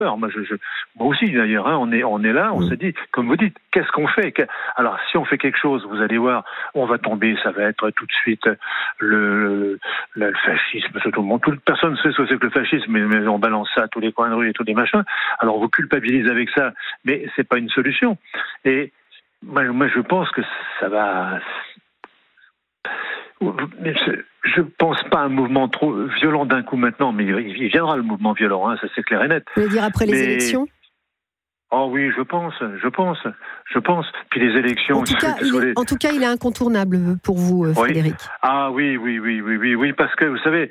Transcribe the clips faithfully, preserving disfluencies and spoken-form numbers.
peur. Moi, je, je, moi aussi, d'ailleurs, hein, on est, on est là, on mmh. se dit, comme vous dites, qu'est-ce qu'on fait? Alors, si on fait quelque chose, vous allez voir, on va tomber, ça va être tout de suite le, le, le fascisme, tout le monde. Toute personne ne sait ce que c'est que le fascisme, mais, mais on balance ça à tous les coins de rue et tous les machins. Alors, on vous culpabilise avec ça, mais c'est pas une solution. Et moi, moi je pense que ça va. Je pense pas à un mouvement trop violent d'un coup maintenant, mais il viendra le mouvement violent, hein, ça c'est clair et net. Vous voulez dire après les mais... élections? Oh oui, je pense, je pense, je pense. Puis les élections... En tout, cas, il est, en tout cas, il est incontournable pour vous, Frédéric. Oui. Ah oui, oui, oui, oui, oui, oui, parce que vous savez,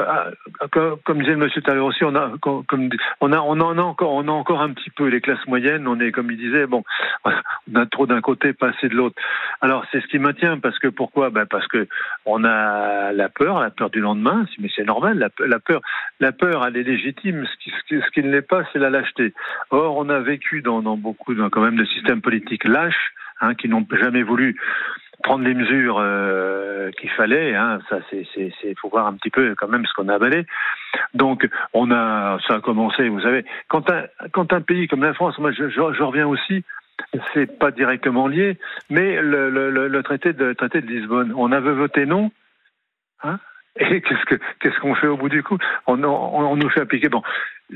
comme, comme disait le monsieur tout à l'heure aussi, on a, comme, on a, on en a encore, on a encore un petit peu les classes moyennes. On est, comme il disait, bon, on a trop d'un côté, pas assez de l'autre. Alors c'est ce qui maintient, parce que pourquoi? Ben parce que on a la peur, la peur du lendemain. Mais c'est normal, la, la peur, la peur, elle est légitime. Ce qui, ce qui, ce qui ne l'est pas, c'est la lâcheté. Or, on a vécu Dans, dans beaucoup dans, quand même de systèmes politiques lâches, hein, qui n'ont jamais voulu prendre les mesures euh, qu'il fallait. Hein, ça, c'est, c'est, c'est, faut voir un petit peu quand même ce qu'on a avalé. Donc, on a, ça a commencé. Vous savez, quand un, quand un pays comme la France, moi, je, je, je reviens aussi. C'est pas directement lié, mais le, le, le, le traité de le traité de Lisbonne, on avait voté non. Hein, et qu'est-ce que qu'est-ce qu'on fait au bout du coup? On, on, on nous fait appliquer. Bon,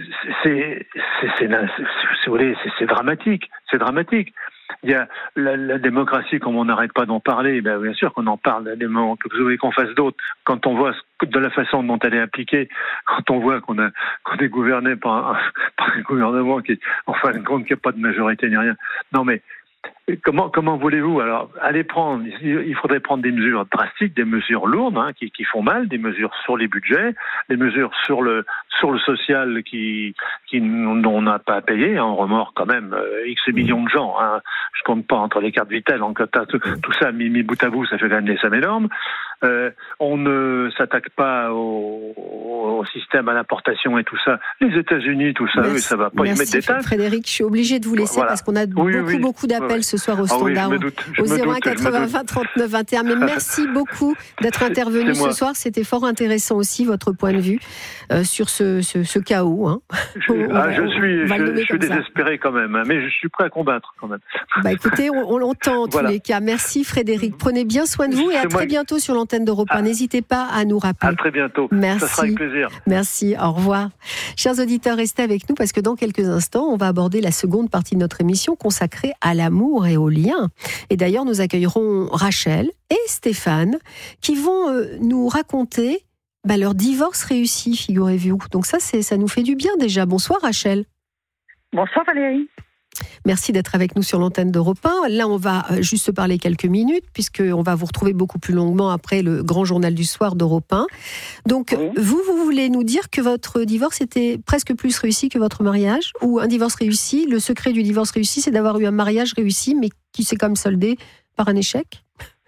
c'est c'est c'est, c'est, c'est, c'est, c'est dramatique, c'est dramatique. Il y a la, la démocratie, comme on n'arrête pas d'en parler, ben bien sûr qu'on en parle. Des moments que vous voulez qu'on fasse d'autres. Quand on voit de la façon dont elle est appliquée, quand on voit qu'on a qu'on est gouverné par un, par un gouvernement qui, en fin de compte, qui n'a pas de majorité ni rien. Non mais. Comment, comment voulez-vous alors aller prendre? Il faudrait prendre des mesures drastiques, des mesures lourdes, hein, qui, qui font mal, des mesures sur les budgets, des mesures sur le sur le social qui qui dont on n'a pas à payer. Hein, on remorque quand même euh, X millions de gens. Hein, je compte pas entre les cartes vitales, en tout, tout ça mis, mis bout à bout, ça fait quand même des sommes énormes. Euh, on ne s'attaque pas au, au système à l'importation et tout ça. Les États-Unis, tout ça, merci, eux, ça va pas y mettre des taxes. Frédéric, je suis obligée de vous laisser voilà. parce qu'on a oui, beaucoup, oui. beaucoup d'appels ouais, ce soir au standard, ah oui, au zéro un quatre-vingts trente-neuf vingt et un. Mais merci beaucoup d'être intervenu ce soir. C'était fort intéressant aussi, votre point de vue euh, sur ce, ce, ce chaos. Hein. Je, on, ah, je suis, je, je suis désespéré ça. quand même, hein, mais je suis prêt à combattre quand même. Bah écoutez, on, on l'entend en voilà. tous les cas. Merci Frédéric. Prenez bien soin de vous et à très bientôt sur l'antenne d'Europe un. Ah. N'hésitez pas à nous rappeler. À très bientôt. Merci. Ça sera avec plaisir. Merci. Au revoir. Chers auditeurs, restez avec nous parce que dans quelques instants, on va aborder la seconde partie de notre émission consacrée à l'amour et aux liens. Et d'ailleurs, nous accueillerons Rachel et Stéphane qui vont euh, nous raconter bah, leur divorce réussi, figurez-vous. Donc ça, c'est, ça nous fait du bien déjà. Bonsoir Rachel. Bonsoir Valérie. Merci d'être avec nous sur l'antenne d'Europe un. Là, on va juste se parler quelques minutes, puisqu'on va vous retrouver beaucoup plus longuement après le grand journal du soir d'Europe un. Donc, oui. vous, vous voulez nous dire que votre divorce était presque plus réussi que votre mariage? Ou un divorce réussi, le secret du divorce réussi, c'est d'avoir eu un mariage réussi, mais qui s'est quand même soldé par un échec?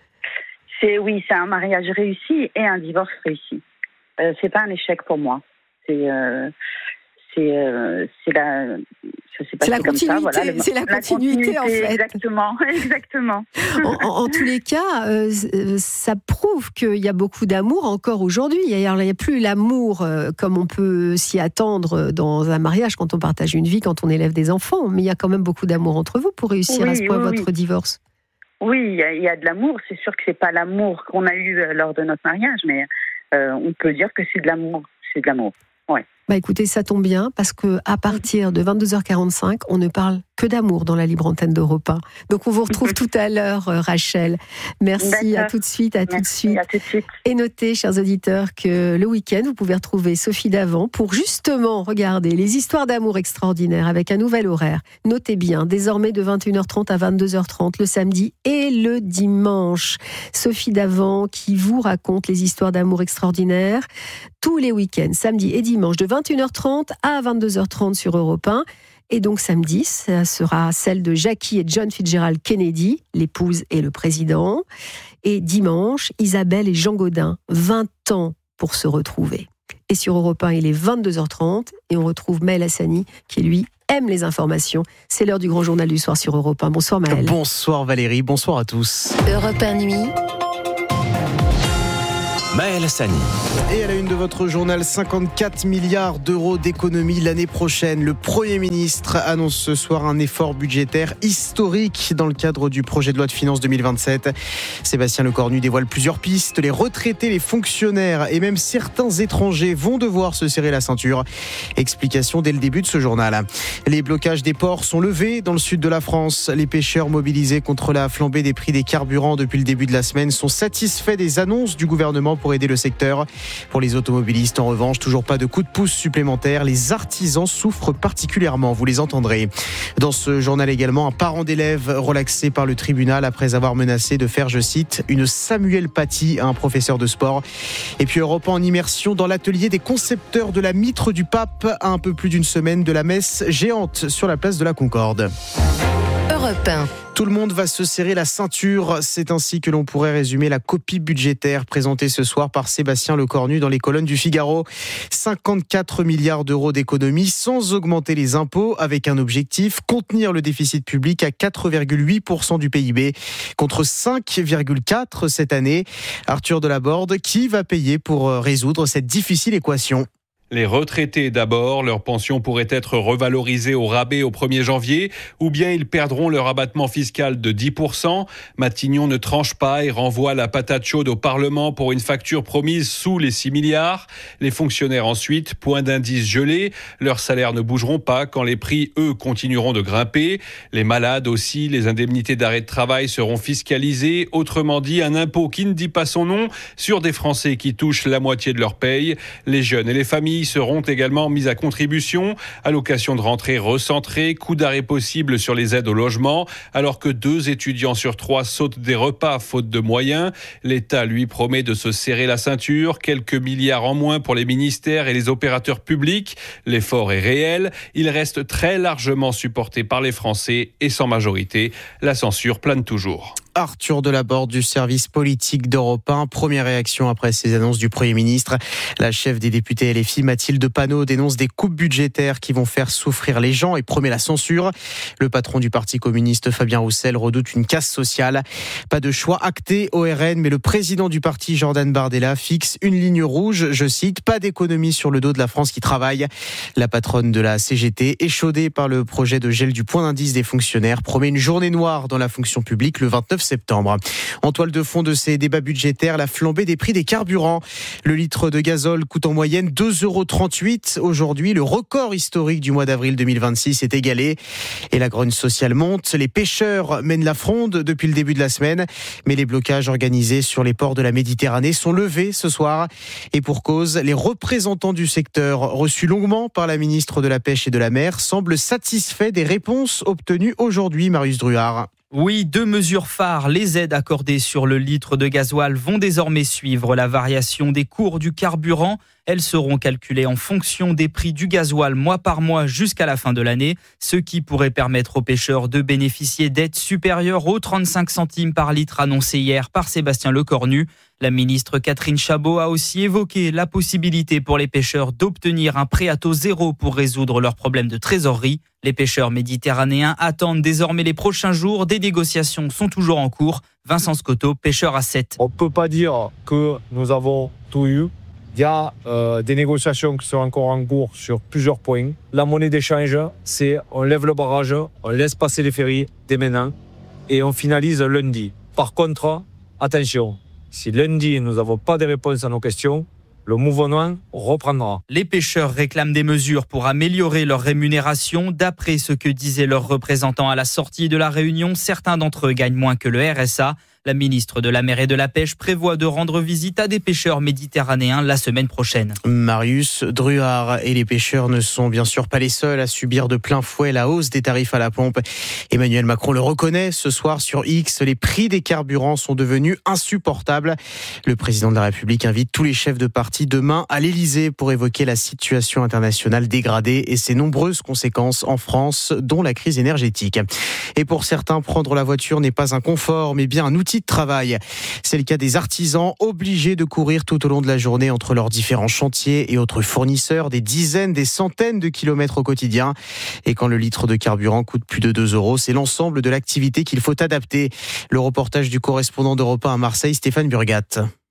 c'est, Oui, c'est un mariage réussi et un divorce réussi. Euh, c'est pas un échec pour moi. C'est... Euh... C'est, euh, c'est la, ça s'est passé c'est la comme continuité, ça, voilà, c'est la, la continuité, continuité en fait. Exactement, exactement. en, en, en tous les cas, euh, ça prouve qu'il y a beaucoup d'amour encore aujourd'hui. Il n'y a, a plus l'amour euh, comme on peut s'y attendre dans un mariage quand on partage une vie, quand on élève des enfants. Mais il y a quand même beaucoup d'amour entre vous pour réussir oui, à ce point oui, votre oui. divorce. Oui, il y, a, il y a de l'amour. C'est sûr que c'est pas l'amour qu'on a eu lors de notre mariage, mais euh, on peut dire que c'est de l'amour. C'est de l'amour. Ouais. Bah écoutez, ça tombe bien parce que à partir de vingt-deux heures quarante-cinq, on ne parle que d'amour dans la libre antenne d'Europe un. Donc on vous retrouve tout à l'heure, Rachel. Merci, D'accord. à tout de suite, à Merci, tout de suite. À tout de suite. Et notez, chers auditeurs, que le week-end, vous pouvez retrouver Sophie Davant pour justement regarder les histoires d'amour extraordinaires avec un nouvel horaire. Notez bien, désormais de vingt et une heures trente à vingt-deux heures trente le samedi et le dimanche. Sophie Davant qui vous raconte les histoires d'amour extraordinaires tous les week-ends, samedi et dimanche, de vingt et une heures trente à vingt-deux heures trente sur Europe un. Et donc samedi, ça sera celle de Jackie et John Fitzgerald Kennedy, l'épouse et le président. Et dimanche, Isabelle et Jean Gaudin, vingt ans pour se retrouver. Et sur Europe un, il est vingt-deux heures trente et on retrouve Maël Hassani qui, lui, aime les informations. C'est l'heure du grand journal du soir sur Europe un. Bonsoir Maël. Bonsoir Valérie, bonsoir à tous. Europe un Nuit. Maël Hassani. Et à la une de votre journal, cinquante-quatre milliards d'euros d'économies l'année prochaine. Le Premier ministre annonce ce soir un effort budgétaire historique dans le cadre du projet de loi de finances deux mille vingt-sept. Sébastien Lecornu dévoile plusieurs pistes. Les retraités, les fonctionnaires et même certains étrangers vont devoir se serrer la ceinture. Explication dès le début de ce journal. Les blocages des ports sont levés dans le sud de la France. Les pêcheurs mobilisés contre la flambée des prix des carburants depuis le début de la semaine sont satisfaits des annonces du gouvernement pour aider le secteur. Pour les automobilistes, en revanche, toujours pas de coup de pouce supplémentaire. Les artisans souffrent particulièrement, vous les entendrez. Dans ce journal également, un parent d'élève relaxé par le tribunal après avoir menacé de faire, je cite, une Samuel Paty à un professeur de sport. Et puis Europe en immersion dans l'atelier des concepteurs de la mitre du pape à un peu plus d'une semaine de la messe géante sur la place de la Concorde. Europe un. Tout le monde va se serrer la ceinture. C'est ainsi que l'on pourrait résumer la copie budgétaire présentée ce soir par Sébastien Lecornu dans les colonnes du Figaro. cinquante-quatre milliards d'euros d'économies sans augmenter les impôts, avec un objectif, contenir le déficit public à quatre virgule huit pour cent du P I B contre cinq virgule quatre pour cent cette année. Arthur Delaborde, qui va payer pour résoudre cette difficile équation ? Les retraités d'abord, leur pension pourrait être revalorisée au rabais au premier janvier, ou bien ils perdront leur abattement fiscal de dix pour cent. Matignon ne tranche pas et renvoie la patate chaude au Parlement pour une facture promise sous les six milliards. Les fonctionnaires ensuite, point d'indice gelé, leurs salaires ne bougeront pas quand les prix, eux, continueront de grimper. Les malades aussi, les indemnités d'arrêt de travail seront fiscalisées, autrement dit un impôt qui ne dit pas son nom sur des Français qui touchent la moitié de leur paye. Les jeunes et les familles seront également mises à contribution. Allocation de rentrée recentrée, coup d'arrêt possible sur les aides au logement, alors que deux étudiants sur trois sautent des repas faute de moyens. L'État lui promet de se serrer la ceinture, quelques milliards en moins pour les ministères et les opérateurs publics. L'effort est réel, il reste très largement supporté par les Français et sans majorité. La censure plane toujours. Arthur Delaborde du service politique d'Europe un. Première réaction après ces annonces du Premier ministre. La chef des députés L F I, Mathilde Panot, dénonce des coupes budgétaires qui vont faire souffrir les gens et promet la censure. Le patron du Parti communiste, Fabien Roussel, redoute une casse sociale. Pas de choix acté au R N, mais le président du parti, Jordan Bardella, fixe une ligne rouge, je cite, pas d'économie sur le dos de la France qui travaille. La patronne de la C G T, échaudée par le projet de gel du point d'indice des fonctionnaires, promet une journée noire dans la fonction publique le vingt-neuf septembre. En toile de fond de ces débats budgétaires, la flambée des prix des carburants. Le litre de gazole coûte en moyenne deux euros trente-huit. Aujourd'hui, le record historique du mois d'avril deux mille vingt-six est égalé. Et la grogne sociale monte. Les pêcheurs mènent la fronde depuis le début de la semaine. Mais les blocages organisés sur les ports de la Méditerranée sont levés ce soir. Et pour cause, les représentants du secteur, reçus longuement par la ministre de la Pêche et de la Mer, semblent satisfaits des réponses obtenues aujourd'hui, Marius Druard. Oui, deux mesures phares. Les aides accordées sur le litre de gasoil vont désormais suivre la variation des cours du carburant. Elles seront calculées en fonction des prix du gasoil mois par mois jusqu'à la fin de l'année, ce qui pourrait permettre aux pêcheurs de bénéficier d'aides supérieures aux trente-cinq centimes par litre annoncées hier par Sébastien Lecornu. La ministre Catherine Chabot a aussi évoqué la possibilité pour les pêcheurs d'obtenir un prêt à taux zéro pour résoudre leurs problèmes de trésorerie. Les pêcheurs méditerranéens attendent désormais les prochains jours. Des négociations sont toujours en cours. Vincent Scotto, pêcheur à sept. On ne peut pas dire que nous avons tout eu. Il y a euh, des négociations qui sont encore en cours sur plusieurs points. La monnaie d'échange, c'est on lève le barrage, on laisse passer les ferries dès maintenant et on finalise lundi. Par contre, attention, si lundi nous n'avons pas de réponse à nos questions, le mouvement reprendra. Les pêcheurs réclament des mesures pour améliorer leur rémunération. D'après ce que disaient leurs représentants à la sortie de la réunion, certains d'entre eux gagnent moins que le R S A. La ministre de la Mer et de la Pêche prévoit de rendre visite à des pêcheurs méditerranéens la semaine prochaine. Marius Druard, et les pêcheurs ne sont bien sûr pas les seuls à subir de plein fouet la hausse des tarifs à la pompe. Emmanuel Macron le reconnaît ce soir sur X, les prix des carburants sont devenus insupportables. Le président de la République invite tous les chefs de parti demain à l'Élysée pour évoquer la situation internationale dégradée et ses nombreuses conséquences en France, dont la crise énergétique. Et pour certains, prendre la voiture n'est pas un confort, mais bien un outil de travail. C'est le cas des artisans obligés de courir tout au long de la journée entre leurs différents chantiers et autres fournisseurs, des dizaines, des centaines de kilomètres au quotidien. Et quand le litre de carburant coûte plus de deux euros, c'est l'ensemble de l'activité qu'il faut adapter. Le reportage du correspondant d'Europe un à Marseille, Stéphane Burgat.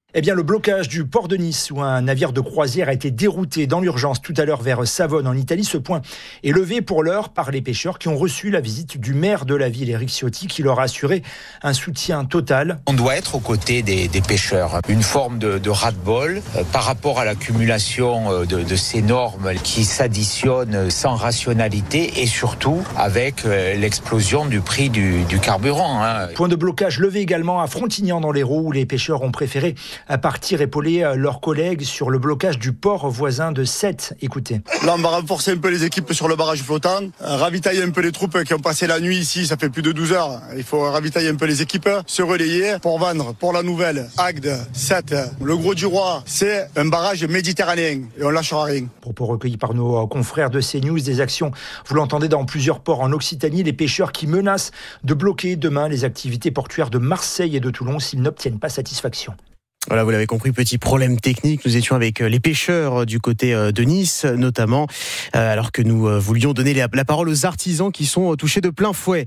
Eh bien, le blocage du port de Nice, où un navire de croisière a été dérouté dans l'urgence tout à l'heure vers Savone en Italie. Ce point est levé pour l'heure par les pêcheurs qui ont reçu la visite du maire de la ville, Éric Ciotti, qui leur a assuré un soutien total. On doit être aux côtés des, des pêcheurs. Une forme de, de ras-de-bol euh, par rapport à l'accumulation de, de ces normes qui s'additionnent sans rationalité et surtout avec euh, l'explosion du prix du, du carburant. Hein. Point de blocage levé également à Frontignan dans l'Hérault, où les pêcheurs ont préféré à partir épauler leurs collègues sur le blocage du port voisin de Sète. Écoutez. Là, on va renforcer un peu les équipes sur le barrage flottant, ravitailler un peu les troupes qui ont passé la nuit ici, ça fait plus de douze heures. Il faut ravitailler un peu les équipes, se relayer pour vendre pour la nouvelle Agde, Sète. Le Gros du Roi, c'est un barrage méditerranéen et on lâchera rien. Propos recueillis par nos confrères de CNews, des actions, vous l'entendez, dans plusieurs ports en Occitanie, les pêcheurs qui menacent de bloquer demain les activités portuaires de Marseille et de Toulon s'ils n'obtiennent pas satisfaction. Voilà, vous l'avez compris, petit problème technique. Nous étions avec les pêcheurs du côté de Nice, notamment, alors que nous voulions donner la parole aux artisans qui sont touchés de plein fouet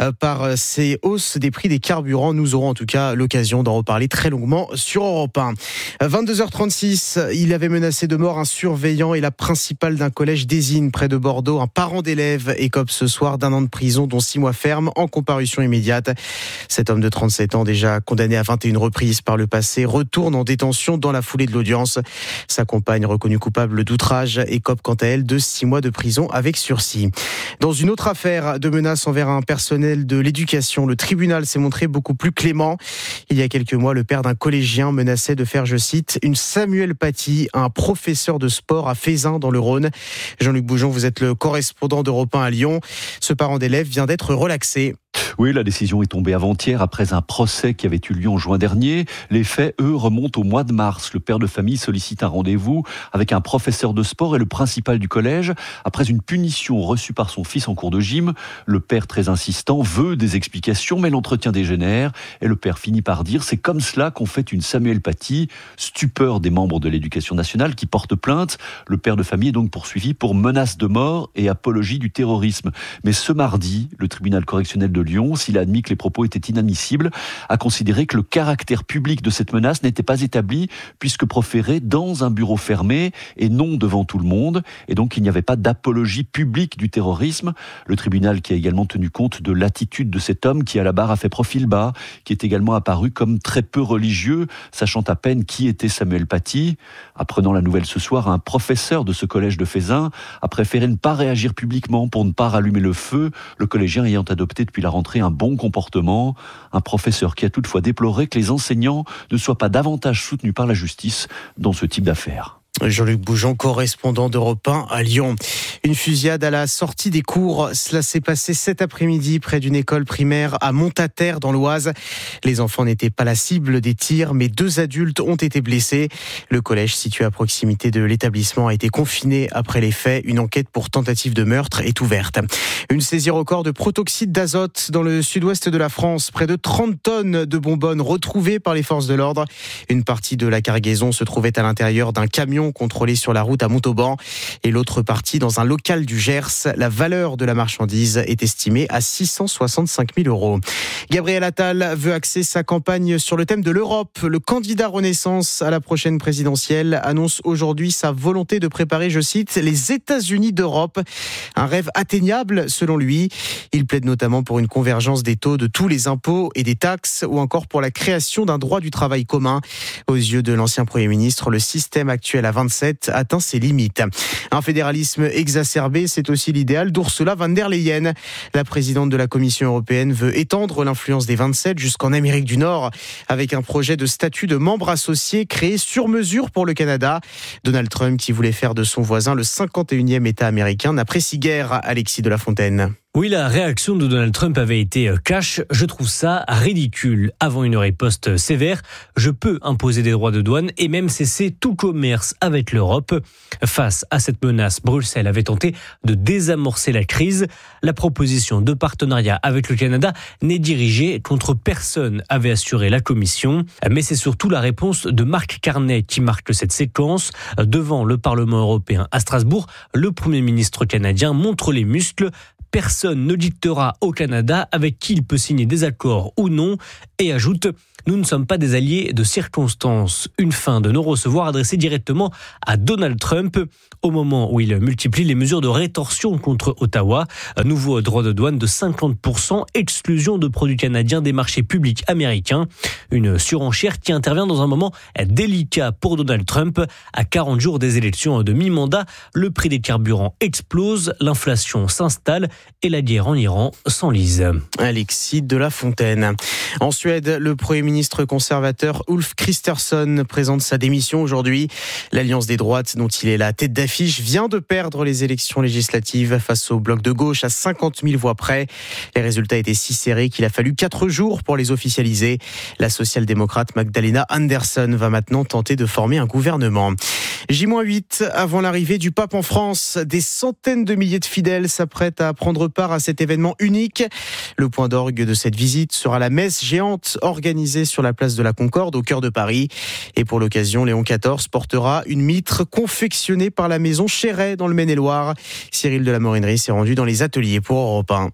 par ces hausses des prix des carburants. Nous aurons en tout cas l'occasion d'en reparler très longuement sur Europe un. vingt-deux heures trente-six, il avait menacé de mort un surveillant et la principale d'un collège d'Ésine près de Bordeaux. Un parent d'élève écope ce soir d'un an de prison, dont six mois ferme, en comparution immédiate. Cet homme de trente-sept ans, déjà condamné à vingt et une reprises par le passé, retourne en détention dans la foulée de l'audience. Sa compagne, reconnue coupable d'outrage, écope quant à elle de six mois de prison avec sursis. Dans une autre affaire de menaces envers un personnel de l'éducation, le tribunal s'est montré beaucoup plus clément. Il y a quelques mois, le père d'un collégien menaçait de faire, je cite, une Samuel Paty, un professeur de sport à Fézin dans le Rhône. Jean-Luc Boujon, vous êtes le correspondant d'Europe un à Lyon. Ce parent d'élève vient d'être relaxé. Oui, la décision est tombée avant-hier après un procès qui avait eu lieu en juin dernier. Les faits, eux, remontent au mois de mars. Le père de famille sollicite un rendez-vous avec un professeur de sport et le principal du collège. Après une punition reçue par son fils en cours de gym, le père, très insistant, veut des explications, mais l'entretien dégénère. Et le père finit par dire « c'est comme cela qu'on fait une Samuel Paty ». Stupeur des membres de l'éducation nationale qui portent plainte. Le père de famille est donc poursuivi pour menace de mort et apologie du terrorisme. Mais ce mardi, le tribunal correctionnel de Lyon, s'il a admis que les propos étaient inadmissibles, a considéré que le caractère public de cette menace n'était pas établi puisque proféré dans un bureau fermé et non devant tout le monde. Et donc il n'y avait pas d'apologie publique du terrorisme. Le tribunal qui a également tenu compte de l'attitude de cet homme qui à la barre a fait profil bas, qui est également apparu comme très peu religieux, sachant à peine qui était Samuel Paty. Apprenant la nouvelle ce soir, un professeur de ce collège de Fézin a préféré ne pas réagir publiquement pour ne pas rallumer le feu, le collégien ayant adopté depuis la rentrée un bon comportement. Un professeur qui a toutefois déploré que les enseignants ne soient pas davantage soutenus par la justice dans ce type d'affaires. Jean-Luc Boujon, correspondant d'Europe un à Lyon. Une fusillade à la sortie des cours. Cela s'est passé cet après-midi près d'une école primaire à Montataire dans l'Oise. Les enfants n'étaient pas la cible des tirs, mais deux adultes ont été blessés. Le collège situé à proximité de l'établissement a été confiné après les faits. Une enquête pour tentative de meurtre est ouverte. Une saisie record de protoxyde d'azote dans le sud-ouest de la France. Près de trente tonnes de bonbonnes retrouvées par les forces de l'ordre. Une partie de la cargaison se trouvait à l'intérieur d'un camion contrôlé sur la route à Montauban et l'autre partie dans un local du Gers. La valeur de la marchandise est estimée à six cent soixante-cinq mille euros. Gabriel Attal veut axer sa campagne sur le thème de l'Europe. Le candidat Renaissance à la prochaine présidentielle annonce aujourd'hui sa volonté de préparer, je cite, les États-Unis d'Europe. Un rêve atteignable selon lui. Il plaide notamment pour une convergence des taux de tous les impôts et des taxes ou encore pour la création d'un droit du travail commun. Aux yeux de l'ancien Premier ministre, le système actuel à vingt-sept atteint ses limites. Un fédéralisme exacerbé, c'est aussi l'idéal d'Ursula von der Leyen. La présidente de la Commission européenne veut étendre l'influence des vingt-sept jusqu'en Amérique du Nord avec un projet de statut de membre associé créé sur mesure pour le Canada. Donald Trump, qui voulait faire de son voisin le cinquante et unième État américain, n'apprécie guère Alexis de la Fontaine. Oui, la réaction de Donald Trump avait été cash. Je trouve ça ridicule. Avant une riposte sévère, je peux imposer des droits de douane et même cesser tout commerce avec l'Europe. Face à cette menace, Bruxelles avait tenté de désamorcer la crise. La proposition de partenariat avec le Canada n'est dirigée contre personne, avait assuré la Commission. Mais c'est surtout la réponse de Mark Carney qui marque cette séquence. Devant le Parlement européen à Strasbourg, le Premier ministre canadien montre les muscles. Personne ne dictera au Canada avec qui il peut signer des accords ou non et ajoute « Nous ne sommes pas des alliés de circonstance. Une fin de non-recevoir adressée directement à Donald Trump au moment où il multiplie les mesures de rétorsion contre Ottawa. Un nouveau droit de douane de cinquante pour cent, exclusion de produits canadiens des marchés publics américains. Une surenchère qui intervient dans un moment délicat pour Donald Trump. À quarante jours des élections de mi-mandat, le prix des carburants explose, l'inflation s'installe et la guerre en Iran s'enlise. Alexis de la Fontaine. En Suède, le Premier ministre conservateur Ulf Kristersson présente sa démission aujourd'hui. L'Alliance des droites, dont il est la tête d'affiche, vient de perdre les élections législatives face au bloc de gauche à cinquante mille voix près. Les résultats étaient si serrés qu'il a fallu quatre jours pour les officialiser. La social-démocrate Magdalena Andersson va maintenant tenter de former un gouvernement. J huit, avant l'arrivée du pape en France, des centaines de milliers de fidèles s'apprêtent à prendre part à cet événement unique. Le point d'orgue de cette visite sera la messe géante organisée sur la place de la Concorde au cœur de Paris. Et pour l'occasion, Léon quatorze portera une mitre confectionnée par la maison Chéret dans le Maine-et-Loire. Cyril de la Morinerie s'est rendu dans les ateliers pour Europe un.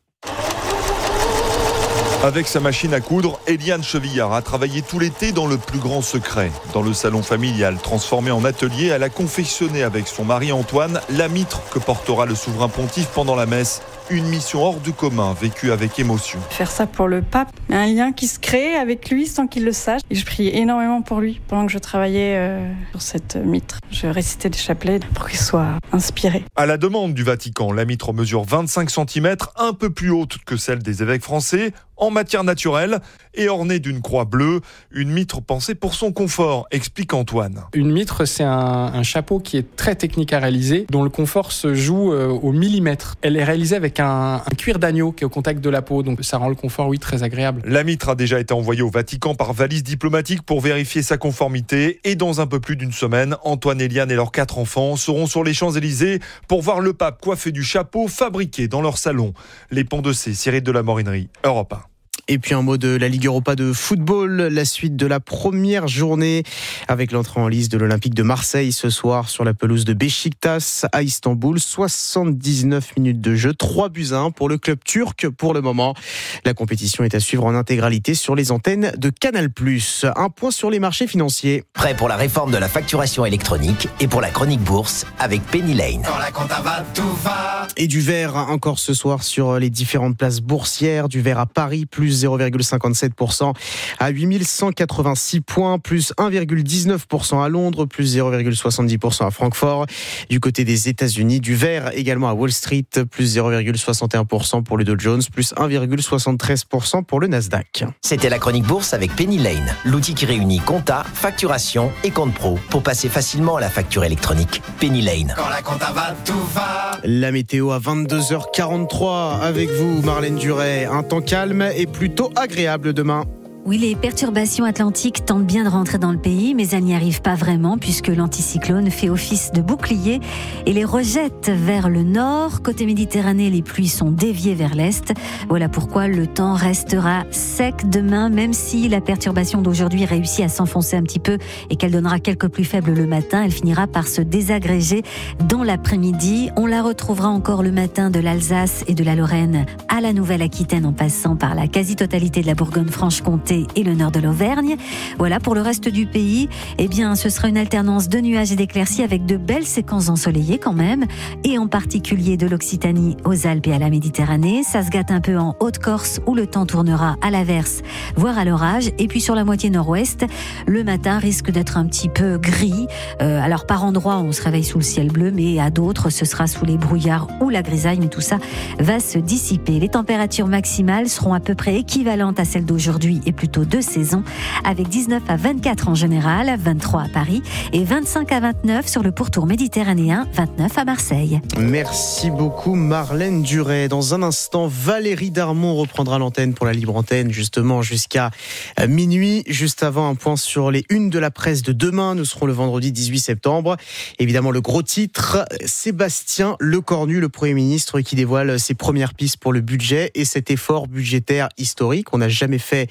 Avec sa machine à coudre, Eliane Chevillard a travaillé tout l'été dans le plus grand secret. Dans le salon familial transformé en atelier, elle a confectionné avec son mari Antoine la mitre que portera le souverain pontife pendant la messe. Une mission hors du commun, vécue avec émotion. Faire ça pour le pape, un lien qui se crée avec lui sans qu'il le sache. Et je priais énormément pour lui pendant que je travaillais euh, sur cette mitre. Je récitais des chapelets pour qu'il soit inspiré. À la demande du Vatican, la mitre mesure vingt-cinq centimètres, un peu plus haute que celle des évêques français, en matière naturelle et ornée d'une croix bleue. Une mitre pensée pour son confort, explique Antoine. Une mitre, c'est un, un chapeau qui est très technique à réaliser, dont le confort se joue euh, au millimètre. Elle est réalisée avec un, un cuir d'agneau qui est au contact de la peau, donc ça rend le confort, oui, très agréable. La mitre a déjà été envoyée au Vatican par valise diplomatique pour vérifier sa conformité. Et dans un peu plus d'une semaine, Antoine, Eliane et leurs quatre enfants seront sur les Champs-Élysées pour voir le pape coiffé du chapeau fabriqué dans leur salon. Les Ponts de C, Cyril de la Morinerie, Europe un. Et puis un mot de la Ligue Europa de football, la suite de la première journée avec l'entrée en lice de l'Olympique de Marseille ce soir sur la pelouse de Beşiktaş à Istanbul. soixante-dix-neuf minutes de jeu, trois buts à un pour le club turc pour le moment. La compétition est à suivre en intégralité sur les antennes de Canal plus. Un point sur les marchés financiers. Prêt pour la réforme de la facturation électronique et pour la chronique bourse avec Penny Lane. Quand la compta va, tout va. Et du vert encore ce soir sur les différentes places boursières. Du vert à Paris, plus zéro virgule cinquante-sept pour cent à huit mille cent quatre-vingt-six points, plus un virgule dix-neuf pour cent à Londres, plus zéro virgule soixante-dix pour cent à Francfort. Du côté des États-Unis, du vert également à Wall Street, plus zéro virgule soixante et un pour cent pour le Dow Jones, plus un virgule soixante-treize pour cent pour le Nasdaq. C'était la chronique bourse avec Penny Lane, l'outil qui réunit compta, facturation et compte pro pour passer facilement à la facture électronique. Penny Lane. Quand la compta va, tout va. La météo à vingt-deux heures quarante-trois avec vous, Marlène Duret. Un temps calme et plutôt agréable demain. Oui, les perturbations atlantiques tentent bien de rentrer dans le pays, mais elles n'y arrivent pas vraiment puisque l'anticyclone fait office de bouclier et les rejette vers le nord. Côté Méditerranée, les pluies sont déviées vers l'est. Voilà pourquoi le temps restera sec demain, même si la perturbation d'aujourd'hui réussit à s'enfoncer un petit peu et qu'elle donnera quelques pluies faibles le matin. Elle finira par se désagréger dans l'après-midi. On la retrouvera encore le matin de l'Alsace et de la Lorraine à la Nouvelle-Aquitaine en passant par la quasi-totalité de la Bourgogne-Franche-Comté et le nord de l'Auvergne. Voilà, pour le reste du pays, eh bien, ce sera une alternance de nuages et d'éclaircies avec de belles séquences ensoleillées quand même, et en particulier de l'Occitanie aux Alpes et à la Méditerranée. Ça se gâte un peu en Haute-Corse où le temps tournera à l'averse, voire à l'orage. Et puis sur la moitié nord-ouest, le matin risque d'être un petit peu gris. Euh, alors par endroits, on se réveille sous le ciel bleu, mais à d'autres, ce sera sous les brouillards ou la grisaille, mais tout ça va se dissiper. Les températures maximales seront à peu près équivalentes à celles d'aujourd'hui et plutôt de saison, avec dix-neuf à vingt-quatre en général, vingt-trois à Paris et vingt-cinq à vingt-neuf sur le pourtour méditerranéen, vingt-neuf à Marseille. Merci beaucoup Marlène Duret. Dans un instant, Valérie Darmon reprendra l'antenne pour la libre antenne justement jusqu'à minuit. Juste avant, un point sur les unes de la presse de demain. Nous serons le vendredi dix-huit septembre. Évidemment, le gros titre, Sébastien Lecornu, le Premier ministre qui dévoile ses premières pistes pour le budget et cet effort budgétaire historique. On n'a jamais fait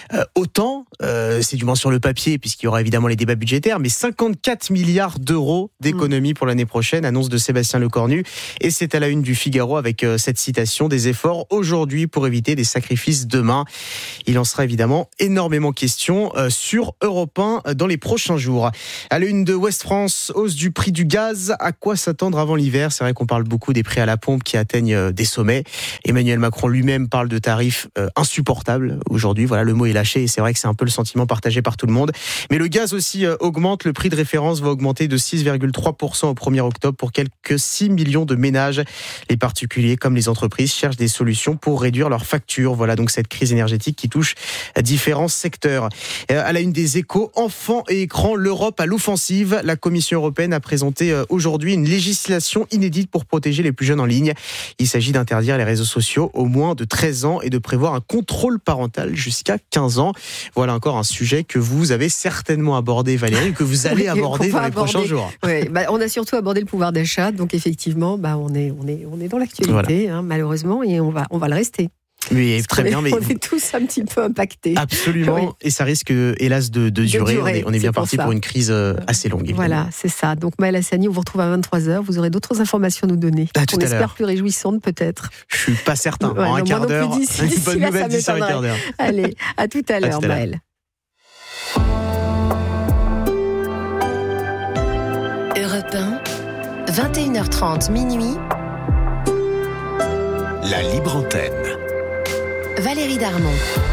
euh, autant, euh, c'est du moins sur le papier, puisqu'il y aura évidemment les débats budgétaires, mais cinquante-quatre milliards d'euros d'économies pour l'année prochaine, annonce de Sébastien Lecornu. Et c'est à la une du Figaro avec euh, cette citation: des efforts aujourd'hui pour éviter des sacrifices demain. Il en sera évidemment énormément question euh, sur Europe un dans les prochains jours. À la une de Ouest France, hausse du prix du gaz. À quoi s'attendre avant l'hiver? C'est vrai qu'on parle beaucoup des prix à la pompe qui atteignent euh, des sommets. Emmanuel Macron lui-même parle de tarifs euh, insupportables aujourd'hui. Voilà, le mot est lâché et c'est vrai que c'est un peu le sentiment partagé par tout le monde. Mais le gaz aussi euh, augmente. Le prix de référence va augmenter de six virgule trois pour cent au premier octobre pour quelques six millions de ménages. Les particuliers comme les entreprises cherchent des solutions pour réduire leurs factures. Voilà donc cette crise énergétique qui touche différents secteurs. À la une des Échos, enfants et écrans, l'Europe à l'offensive. La Commission européenne a présenté aujourd'hui une législation inédite pour protéger les plus jeunes en ligne. Il s'agit d'interdire les réseaux sociaux aux moins de treize ans et de prévoir un contrôle parental jusqu'à quinze ans. Voilà encore un sujet que vous avez certainement abordé, Valérie, que vous allez aborder dans les aborder. prochains jours. Oui, bah, on a surtout abordé le pouvoir d'achat, donc effectivement, bah, on est, on est, on est dans l'actualité, voilà. hein, malheureusement, et on va, on va le rester. Oui, très on est, bien, mais on est tous un petit peu impactés. Absolument, oui. Et ça risque, hélas, de, de, de durer. durer. On est, on est bien parti pour, pour une crise assez longue. Évidemment. Voilà, c'est ça. Donc, Maëlle Hassani, on vous retrouve à vingt-trois heures. Vous aurez d'autres informations à nous donner. À tout on à espère l'heure. Plus réjouissantes, peut-être. Je suis pas certain. Ouais, en un quart d'heure, d'ici, une d'ici bonne là, nouvelle d'ici un quart d'heure. Allez, à tout à l'heure, Maëlle. Europe un, vingt et une heures trente, minuit. La libre antenne. Valérie Darmon.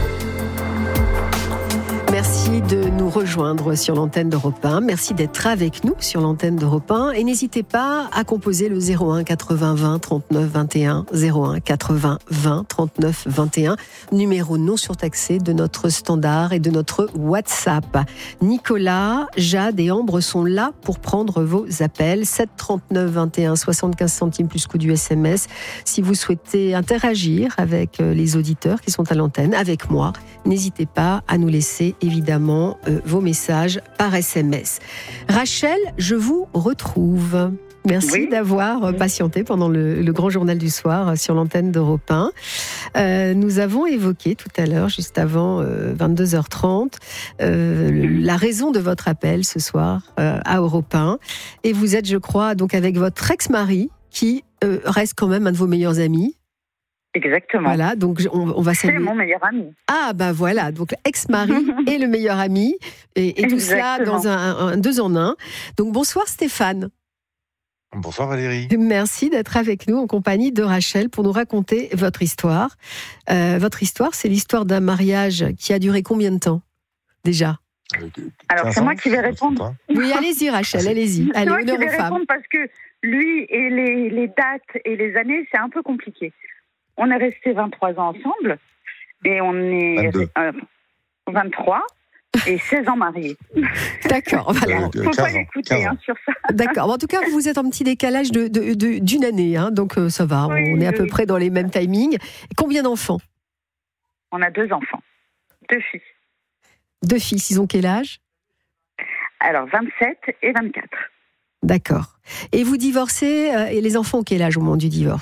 Merci de nous rejoindre sur l'antenne d'Europe un. Merci d'être avec nous sur l'antenne d'Europe un. Et n'hésitez pas à composer le zéro un quatre-vingts vingt trente-neuf vingt et un. zéro un quatre-vingts vingt trente-neuf vingt et un. Numéro non surtaxé de notre standard et de notre WhatsApp. Nicolas, Jade et Ambre sont là pour prendre vos appels. sept trente-neuf vingt et un, soixante-quinze centimes plus coût du S M S. Si vous souhaitez interagir avec les auditeurs qui sont à l'antenne, avec moi, n'hésitez pas à nous laisser évidemment euh, vos messages par S M S. Rachel, je vous retrouve. Merci oui. d'avoir patienté pendant le, le grand journal du soir sur l'antenne d'Europe un. Euh, nous avons évoqué tout à l'heure, juste avant euh, vingt-deux heures trente, euh, la raison de votre appel ce soir euh, à Europe un. Et vous êtes, je crois, donc avec votre ex-mari qui euh, reste quand même un de vos meilleurs amis. Exactement. Voilà, donc on, on va saluer. C'est mon meilleur ami. Ah ben voilà, donc ex-mari et le meilleur ami, et, et tout cela dans un, un deux en un. Donc bonsoir Stéphane. Bonsoir Valérie. Merci d'être avec nous en compagnie de Rachel pour nous raconter votre histoire. Euh, votre histoire, c'est l'histoire d'un mariage qui a duré combien de temps déjà ? Alors c'est moi qui vais répondre. Oui, allez-y Rachel, allez-y. C'est allez, moi qui vais aux femmes. répondre parce que lui et les, les dates et les années, c'est un peu compliqué. On est restés vingt-trois ans ensemble et on est euh, vingt-trois et seize ans mariés. D'accord, voilà. Il ne faut pas l'écouter hein, sur ça. D'accord, en tout cas, vous êtes en petit décalage de, de, de, d'une année, hein, donc euh, ça va, oui, on est à oui. peu près dans les mêmes timings. Combien d'enfants ? On a deux enfants, deux filles. Deux filles, ils ont quel âge ? Alors, vingt-sept et vingt-quatre. D'accord. Et vous divorcez, euh, et les enfants ont quel âge au moment du divorce ?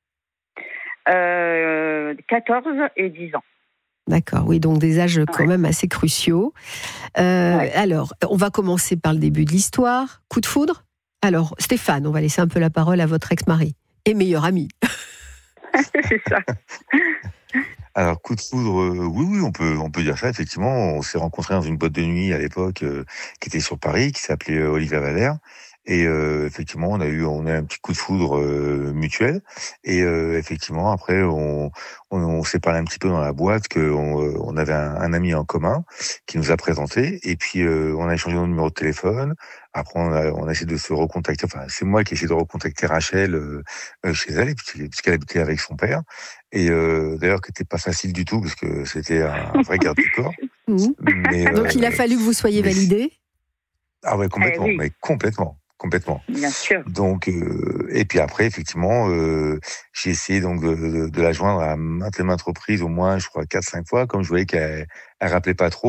Euh, quatorze et dix ans. D'accord, oui, donc des âges quand ouais. même assez cruciaux. Euh, ouais. Alors, on va commencer par le début de l'histoire. Coup de foudre ? Alors, Stéphane, on va laisser un peu la parole à votre ex-mari et meilleur ami. C'est ça. Alors, coup de foudre, euh, oui, oui, on peut, on peut dire ça, effectivement. On s'est rencontrés dans une boîte de nuit à l'époque euh, qui était sur Paris, qui s'appelait euh, Olivier Valère. Et euh, effectivement, on a eu, on a eu un petit coup de foudre euh, mutuel. Et euh, effectivement, après, on, on, on s'est parlé un petit peu dans la boîte que on, on avait un, un ami en commun qui nous a présenté. Et puis, euh, on a échangé nos numéros de téléphone. Après, on a, on a essayé de se recontacter. Enfin, c'est moi qui ai essayé de recontacter Rachel euh, chez elle, puisqu'elle habitait avec son père. Et euh, d'ailleurs, qui n'était pas facile du tout, parce que c'était un, un vrai garde du corps. Mmh. Mais, Donc, euh, il a fallu que vous soyez mais... validé. Ah ouais, complètement, eh oui. mais complètement. Complètement. Bien sûr. Donc euh, et puis après effectivement euh, j'ai essayé donc de, de, de la joindre à maintes et maintes reprises, au moins je crois quatre cinq fois, comme je voyais qu'elle elle rappelait pas trop.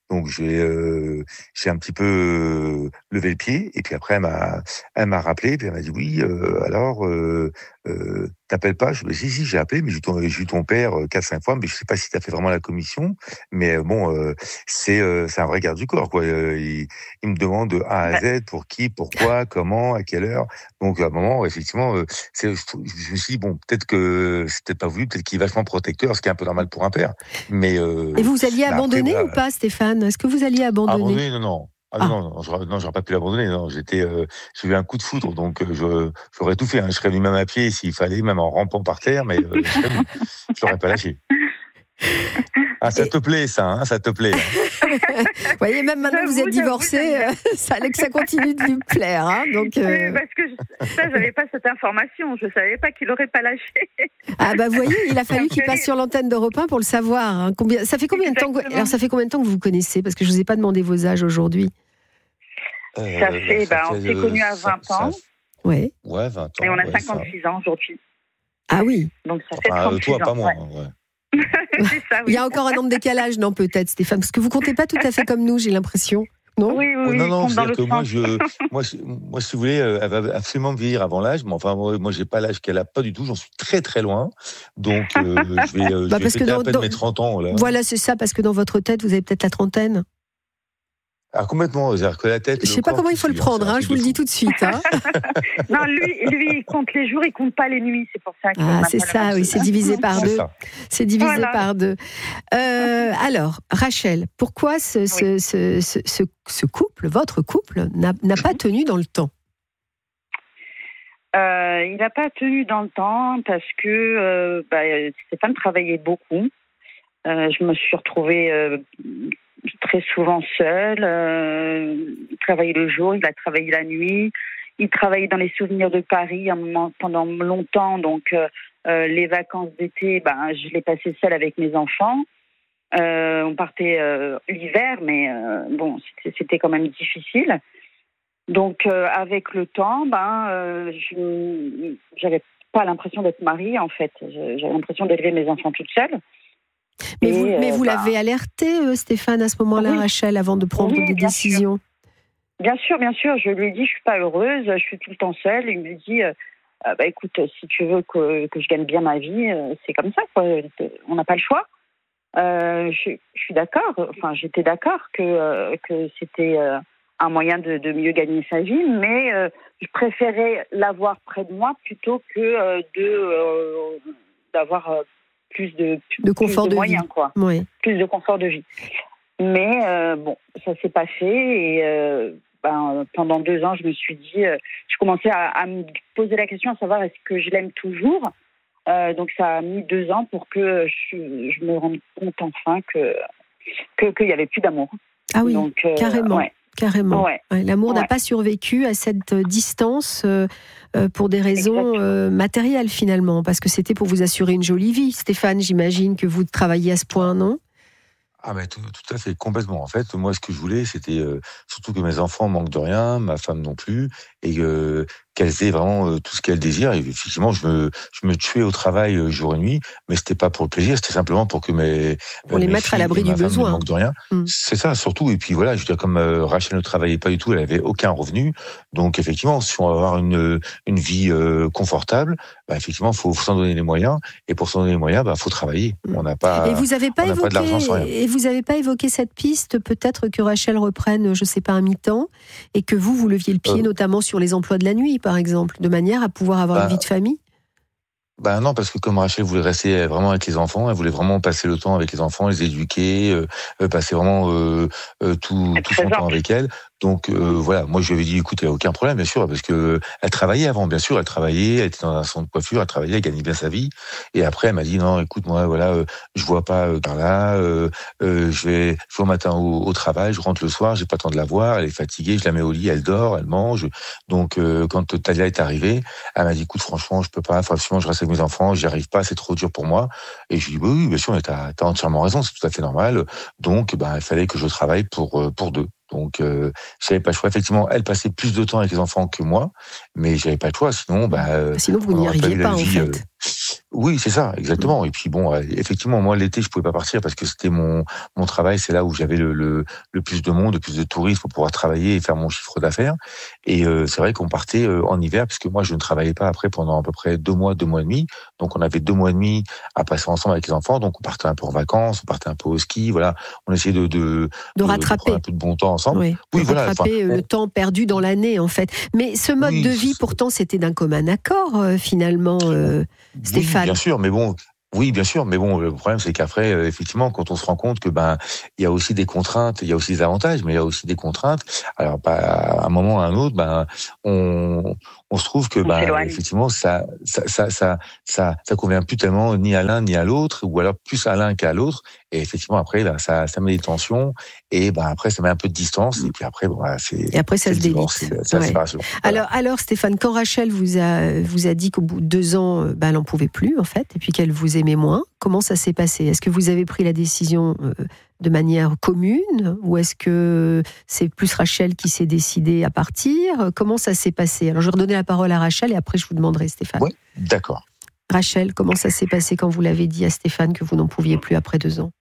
Donc j'ai euh, j'ai un petit peu euh, levé le pied et puis après elle m'a elle m'a rappelé puis elle m'a dit oui euh, alors euh, euh, t'appelles pas? Je me dis si si j'ai appelé mais j'ai eu ton, j'ai eu ton père quatre cinq fois mais je sais pas si t'as fait vraiment la commission mais euh, bon euh, c'est euh, c'est un vrai garde du corps quoi. Euh, il, il me demande de A à Z pour qui, pourquoi, comment, à quelle heure. Donc à un moment effectivement euh, c'est, je, je me suis dit bon peut-être que c'était pas voulu, peut-être qu'il est vachement protecteur, ce qui est un peu normal pour un père. Mais euh, et vous alliez bah, abandonner après, ou pas, Stéphane? Est-ce que vous alliez abandonner? Abandonner, non, non. Ah, ah. non, non, j'aurais, non, j'aurais pas pu l'abandonner. Non, j'étais, euh, j'ai eu un coup de foudre, donc euh, je, j'aurais tout fait. Hein. Je serais venu même à pied s'il fallait, même en rampant par terre, mais euh, je serais venu. Je l'aurais pas lâché. Ah, ça Et... te plaît, ça, hein, ça te plaît. Hein. Vous voyez, même maintenant que vous êtes divorcé, euh, ça allait que ça continue de lui plaire. Hein, donc, euh... oui, parce que je, ça, j'avais pas cette information. Je savais pas qu'il aurait pas lâché. Ah bah vous voyez, il a fallu qu'il passe sur l'antenne d'Europe un pour le savoir. Hein. Combien, ça fait combien de temps que, alors ça fait combien de temps que vous vous connaissez? Parce que je vous ai pas demandé vos âges aujourd'hui. Euh, ça fait, bah, on s'est connus à vingt ans. Ouais. Ouais, vingt ans. Et on a ouais, cinquante-six ça. ans aujourd'hui. Ah oui. Donc ça fait enfin, trente-six toi, ans. pas moi. Ouais. Ouais. C'est ça, oui. Il y a encore un an de décalage, non, peut-être, Stéphane, parce que vous comptez pas tout à fait comme nous, j'ai l'impression. Non, oui, oui, oui. Non, non, c'est-à-dire que sens. moi, je, moi, moi, si vous voulez, elle va absolument me vieillir avant l'âge. Mais enfin, moi, moi j'ai pas l'âge qu'elle a, pas du tout. J'en suis très, très loin. Donc, euh, je vais, euh, bah, je vais fêter à peine dans, mes trente ans. Là. Voilà, c'est ça, parce que dans votre tête, vous avez peut-être la trentaine. Ah, complètement, c'est-à-dire que la tête. Je ne sais pas comment il faut le prendre, hein, je vous le dis tout de suite. Hein. Non, lui, lui, il compte les jours, il compte pas les nuits, c'est pour ça. Ah, c'est ça, oui, c'est divisé par deux. C'est divisé voilà. par deux. Euh, alors, Rachel, pourquoi ce, oui. ce, ce, ce, ce couple, votre couple, n'a, n'a pas tenu dans le temps? euh, Il n'a pas tenu dans le temps parce que euh, bah, Stéphane travaillait beaucoup. Euh, je me suis retrouvée euh, très souvent seule. Euh, il travaillait le jour, il a travaillé la nuit. Il travaillait dans les souvenirs de Paris un moment, pendant longtemps. Donc, euh, euh, les vacances d'été, ben, je les passais seule avec mes enfants. Euh, on partait euh, l'hiver, mais euh, bon, c'était, c'était quand même difficile. Donc, euh, avec le temps, ben, euh, je j'avais pas l'impression d'être mariée, en fait. J'avais l'impression d'élever mes enfants toute seule. Mais vous, mais vous bah... l'avez alerté, euh, Stéphane, à ce moment-là, oui. Rachel, avant de prendre oui, des décisions? Sûr. Bien sûr, bien sûr. Je lui ai dit, je suis pas heureuse, je suis tout le temps seule. Il me dit, euh, bah, écoute, si tu veux que, que je gagne bien ma vie, euh, c'est comme ça, quoi. On n'a pas le choix. Euh, je, je suis d'accord. Enfin, j'étais d'accord que, euh, que c'était euh, un moyen de, de mieux gagner sa vie, mais euh, je préférais l'avoir près de moi plutôt que euh, de euh, d'avoir euh, plus de, plus, de confort plus de, de moyens, vie. quoi. Oui. Plus de confort de vie. Mais euh, bon, ça s'est pas fait et euh, ben, pendant deux ans, je me suis dit, euh, je commençais à, à me poser la question à savoir est-ce que je l'aime toujours. Euh, donc ça a mis deux ans pour que je, je me rende compte enfin que que qu'il y avait plus d'amour. Ah oui, donc, euh, carrément. Ouais. Carrément. Ouais. Ouais, l'amour ouais. n'a pas survécu à cette distance euh, euh, pour des raisons euh, matérielles finalement, parce que c'était pour vous assurer une jolie vie. Stéphane, j'imagine que vous travailliez à ce point, non ? Ah mais tout, tout à fait, complètement. En fait, moi, ce que je voulais, c'était euh, surtout que mes enfants manquent de rien, ma femme non plus, et euh, qu'elles aient vraiment euh, tout ce qu'elles désirent. Et effectivement, je me, je me tuais au travail euh, jour et nuit, mais c'était pas pour le plaisir, c'était simplement pour que mes pour les mettre à l'abri du besoin. Ne manquent de rien. Mmh. C'est ça, surtout. Et puis voilà, je veux dire, comme euh, Rachel ne travaillait pas du tout, elle avait aucun revenu. Donc effectivement, si on veut avoir une une vie euh, confortable, bah effectivement, faut, faut s'en donner les moyens. Et pour s'en donner les moyens, bah faut travailler. Mmh. On n'a pas. Et vous avez pas évoqué. Pas de l'argent sans rien. Et vous n'avez pas évoqué cette piste, peut-être que Rachel reprenne, je ne sais pas, un mi-temps, et que vous, vous leviez le pied, euh... notamment sur les emplois de la nuit, par exemple, de manière à pouvoir avoir bah... une vie de famille? Ben non, parce que comme Rachel voulait rester vraiment avec les enfants, elle voulait vraiment passer le temps avec les enfants, les éduquer, euh, passer vraiment euh, euh, tout, tout son temps avec elle. Donc euh, voilà, moi je lui avais dit, écoute, il n'y a aucun problème, bien sûr, parce que elle travaillait avant, bien sûr, elle travaillait, elle était dans un centre de coiffure, elle travaillait, elle gagnait bien sa vie. Et après, elle m'a dit, non, écoute, moi, voilà, euh, je vois pas euh, par là, euh, euh, je vais, je vais au matin au, au travail, je rentre le soir, j'ai pas le temps de la voir, elle est fatiguée, je la mets au lit, elle dort, elle mange. Donc euh, quand Talia est arrivée, elle m'a dit, écoute, franchement, je peux pas, franchement, je reste avec mes enfants, j'y arrive pas, c'est trop dur pour moi. Et je lui ai dit, oui, bien sûr, mais t'as, t'as entièrement raison, c'est tout à fait normal. Donc, ben, il fallait que je travaille pour pour deux. Donc, euh, j'avais pas le choix. Effectivement, elle passait plus de temps avec les enfants que moi, mais j'avais pas le choix. Sinon, bah, sinon vous n'y arriviez pas, en fait. Euh... Oui, c'est ça, exactement. Et puis bon, effectivement, moi l'été, je pouvais pas partir parce que c'était mon mon travail, c'est là où j'avais le le, le plus de monde, le plus de touristes pour pouvoir travailler et faire mon chiffre d'affaires. Et euh, c'est vrai qu'on partait euh, en hiver, puisque moi je ne travaillais pas après pendant à peu près deux mois, deux mois et demi. Donc on avait deux mois et demi à passer ensemble avec les enfants. Donc on partait un peu en vacances, on partait un peu au ski, voilà. On essayait de de, de rattraper de un peu de bon temps ensemble. Oui, oui de voilà. rattraper Enfin, le on... temps perdu dans l'année en fait. Mais ce mode oui, de vie, pourtant, c'était d'un commun accord euh, finalement, euh, Stéphane. Oui, bien sûr, mais bon. Oui, bien sûr, mais bon, le problème c'est qu'après, euh, effectivement, quand on se rend compte que ben, il y a aussi des contraintes, il y a aussi des avantages, mais il y a aussi des contraintes. Alors, bah, à un moment ou à un autre, ben, on, on se trouve que, ben, effectivement, ça, ça, ça, ça, ça, ça convient plus tellement ni à l'un ni à l'autre, ou alors plus à l'un qu'à l'autre. Et effectivement, après, là, ça, ça met des tensions, et ben après, ça met un peu de distance, et puis après, bon, voilà, c'est. Et après, ça se délite. C'est la ouais. séparation. Voilà. Alors, alors, Stéphane, quand Rachel vous a, vous a dit qu'au bout de deux ans, ben, elle n'en pouvait plus, en fait, et puis qu'elle vous aimait moins, comment ça s'est passé? Est-ce que vous avez pris la décision euh, de manière commune, ou est-ce que c'est plus Rachel qui s'est décidée à partir? Comment ça s'est passé? Alors, je vais redonner la parole à Rachel, et après, je vous demanderai, Stéphane. Oui, d'accord. Rachel, comment ça s'est passé quand vous l'avez dit à Stéphane que vous n'en pouviez plus après deux ans?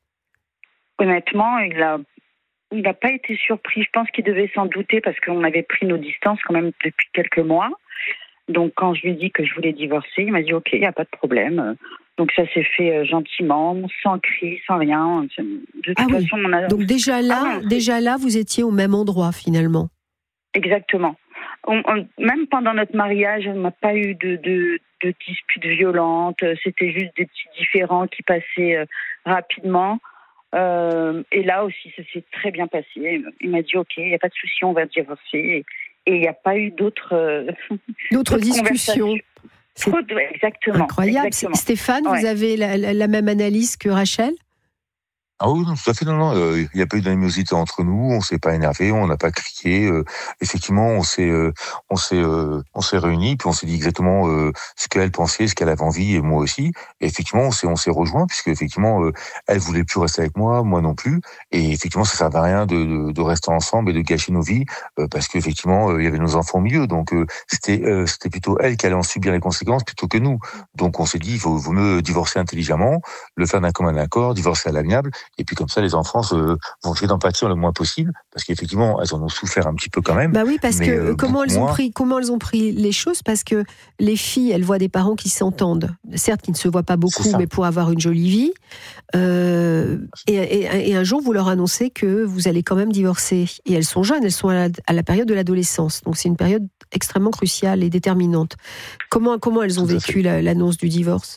Honnêtement, il a, il n'a pas été surpris. Je pense qu'il devait s'en douter parce qu'on avait pris nos distances quand même depuis quelques mois. Donc, quand je lui ai dit que je voulais divorcer, il m'a dit « Ok, il n'y a pas de problème ». Donc, ça s'est fait gentiment, sans cri, sans rien. De toute ah façon, oui. on a... Donc, déjà là, ah, déjà là, vous étiez au même endroit, finalement. Exactement. On, on, même pendant notre mariage, on n'a pas eu de, de, de disputes violentes. C'était juste des petits différends qui passaient euh, rapidement. Euh, et là aussi, ça s'est très bien passé. Il m'a dit, OK, il n'y a pas de souci, on va divorcer. Et il n'y a pas eu d'autres... Euh, d'autres discussions. C'est exactement. Incroyable. Exactement. Stéphane, ouais. vous avez la, la, la même analyse que Rachel? Ah oui, non, tout à fait, non, non. Il euh, n'y a pas eu d'animosité entre nous. On s'est pas énervé, on n'a pas crié. Euh, effectivement, on s'est, euh, on s'est, euh, on s'est réunis, puis on s'est dit exactement euh, ce qu'elle pensait, ce qu'elle avait envie, et moi aussi. Et effectivement, on s'est, on s'est rejoints, puisque effectivement, euh, elle voulait plus rester avec moi, moi non plus. Et effectivement, ça servait à rien de, de, de rester ensemble et de gâcher nos vies, euh, parce qu'effectivement, euh, il y avait nos enfants au milieu. Donc, euh, c'était, euh, c'était plutôt elle qui allait en subir les conséquences plutôt que nous. Donc, on s'est dit, il vaut, vaut mieux divorcer intelligemment, le faire d'un commun accord, divorcer à l'amiable. Et puis comme ça, les enfants se, vont essayer d'en pâtir le moins possible, parce qu'effectivement, elles en ont souffert un petit peu quand même. Bah oui, parce mais, que euh, comment elles moins... ont pris, comment elles ont pris les choses, parce que les filles, elles voient des parents qui s'entendent, certes, qui ne se voient pas beaucoup, mais pour avoir une jolie vie. Euh, et, et, et un jour, vous leur annoncez que vous allez quand même divorcer. Et elles sont jeunes, elles sont à la, à la période de l'adolescence, donc c'est une période extrêmement cruciale et déterminante. Comment, comment elles ont Tout vécu la, l'annonce du divorce?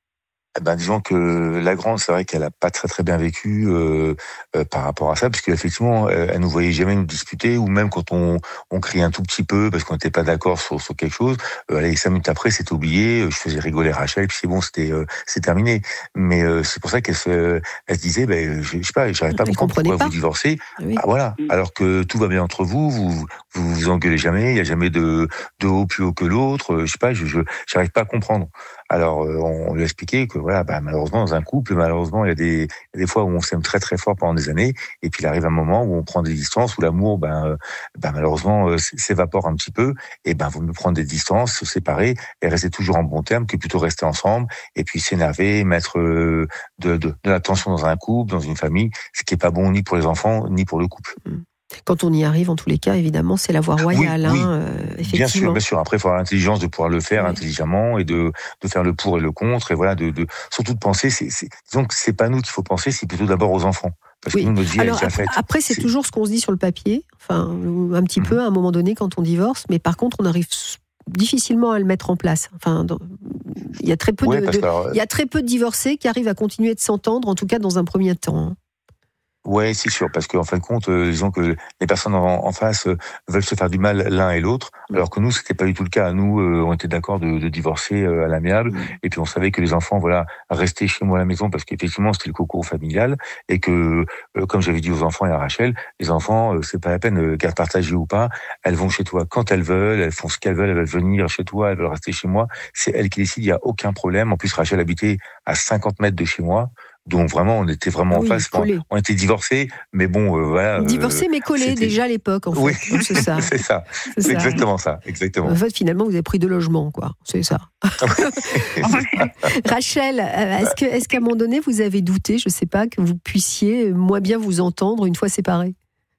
Eh ben, disons que la grande, c'est vrai qu'elle a pas très très bien vécu euh, euh, par rapport à ça, parce qu'effectivement, elle, elle nous voyait jamais nous disputer, ou même quand on on criait un tout petit peu parce qu'on n'était pas d'accord sur sur quelque chose, euh, allez, cinq minutes après, c'est oublié. Je faisais rigoler Rachel, puis c'est bon, c'était euh, c'est terminé. Mais euh, c'est pour ça qu'elle se elle se disait, ben je, je sais pas, j'arrive pas à comprendre pourquoi pas. Vous divorcez. Oui. Ah, voilà. Alors que tout va bien entre vous, vous vous vous engueulez jamais, il y a jamais de de haut plus haut que l'autre. Je sais pas, je je j'arrive pas à comprendre. Alors, on lui a expliqué que voilà, bah, malheureusement, dans un couple, malheureusement, il y a des, il y a des fois où on s'aime très très fort pendant des années, et puis il arrive un moment où on prend des distances, où l'amour, ben, ben malheureusement, euh, s'évapore un petit peu, et ben, vaut mieux prendre des distances, se séparer, et rester toujours en bon terme, que plutôt rester ensemble, et puis s'énerver, mettre euh, de, de, de la tension dans un couple, dans une famille, ce qui est pas bon ni pour les enfants, ni pour le couple. Mmh. Quand on y arrive, en tous les cas, évidemment, c'est la voie royale. Oui, oui. Hein, euh, effectivement. Bien sûr, bien sûr. Après, il faut avoir l'intelligence de pouvoir le faire oui. intelligemment et de de faire le pour et le contre, et voilà, de, de surtout de penser. C'est, c'est, disons que c'est pas nous qu'il faut penser, c'est plutôt d'abord aux enfants. Parce oui. que nous, notre vie, Alors, elle est après, faite. après, c'est, c'est toujours ce qu'on se dit sur le papier, enfin, un petit mmh. peu à un moment donné quand on divorce, mais par contre, on arrive difficilement à le mettre en place. Enfin, dans, il y a très peu ouais, de, de alors, il y a très peu de divorcés qui arrivent à continuer de s'entendre, en tout cas dans un premier temps. Hein. Ouais, c'est sûr, parce qu'en fin de compte, euh, disons que les personnes en, en face euh, veulent se faire du mal l'un et l'autre, alors que nous, c'était pas du tout le cas. Nous, euh, on était d'accord de, de divorcer euh, à l'amiable, mmh. et puis on savait que les enfants, voilà, restaient chez moi à la maison, parce qu'effectivement, c'était le coco familial, et que, euh, comme j'avais dit aux enfants et à Rachel, les enfants, euh, c'est pas la peine euh, qu'elles partagent ou pas, elles vont chez toi quand elles veulent, elles font ce qu'elles veulent, elles veulent venir chez toi, elles veulent rester chez moi, c'est elles qui décident, il y a aucun problème. En plus, Rachel habitait à cinquante mètres de chez moi. Donc vraiment, on était vraiment oui, en face. On, on était divorcés, mais bon, euh, voilà. Divorcés, euh, mais collés c'était... déjà à l'époque, en fait. Oui, c'est ça. c'est ça. C'est, c'est ça. exactement ça. Exactement. En fait, finalement, vous avez pris deux logements, quoi. C'est ça. Rachel, est-ce, que, est-ce qu'à un moment donné, vous avez douté, je ne sais pas, que vous puissiez moins bien vous entendre une fois séparés ?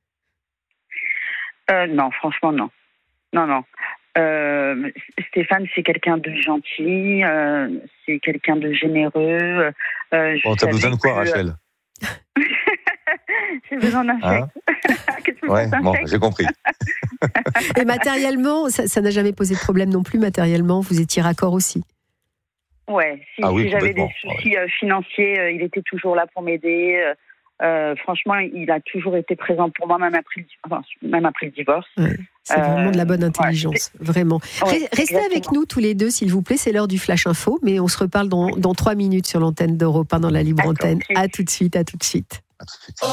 euh, Non, franchement, non. Non, non. Euh, Stéphane, c'est quelqu'un de gentil, euh, c'est quelqu'un de généreux. Euh, bon, t'as besoin de quoi, que... Rachel? J'ai besoin d'un chèque. Hein ouais, bon, chèque j'ai compris. Et matériellement, ça, ça n'a jamais posé de problème non plus, matériellement, vous étiez raccord aussi? Ouais, si, ah oui, si j'avais des soucis ouais. euh, financiers, euh, il était toujours là pour m'aider. Euh, Euh, franchement, il a toujours été présent pour moi, même après le, enfin, même après le divorce. Ouais, c'est euh, vraiment de la bonne intelligence, ouais, vraiment. Ouais, Restez exactement. Avec nous tous les deux, s'il vous plaît. C'est l'heure du Flash Info, mais on se reparle dans, dans trois minutes sur l'antenne d'Europe un dans la libre antenne. À tout de suite, à tout de suite. À tout de suite.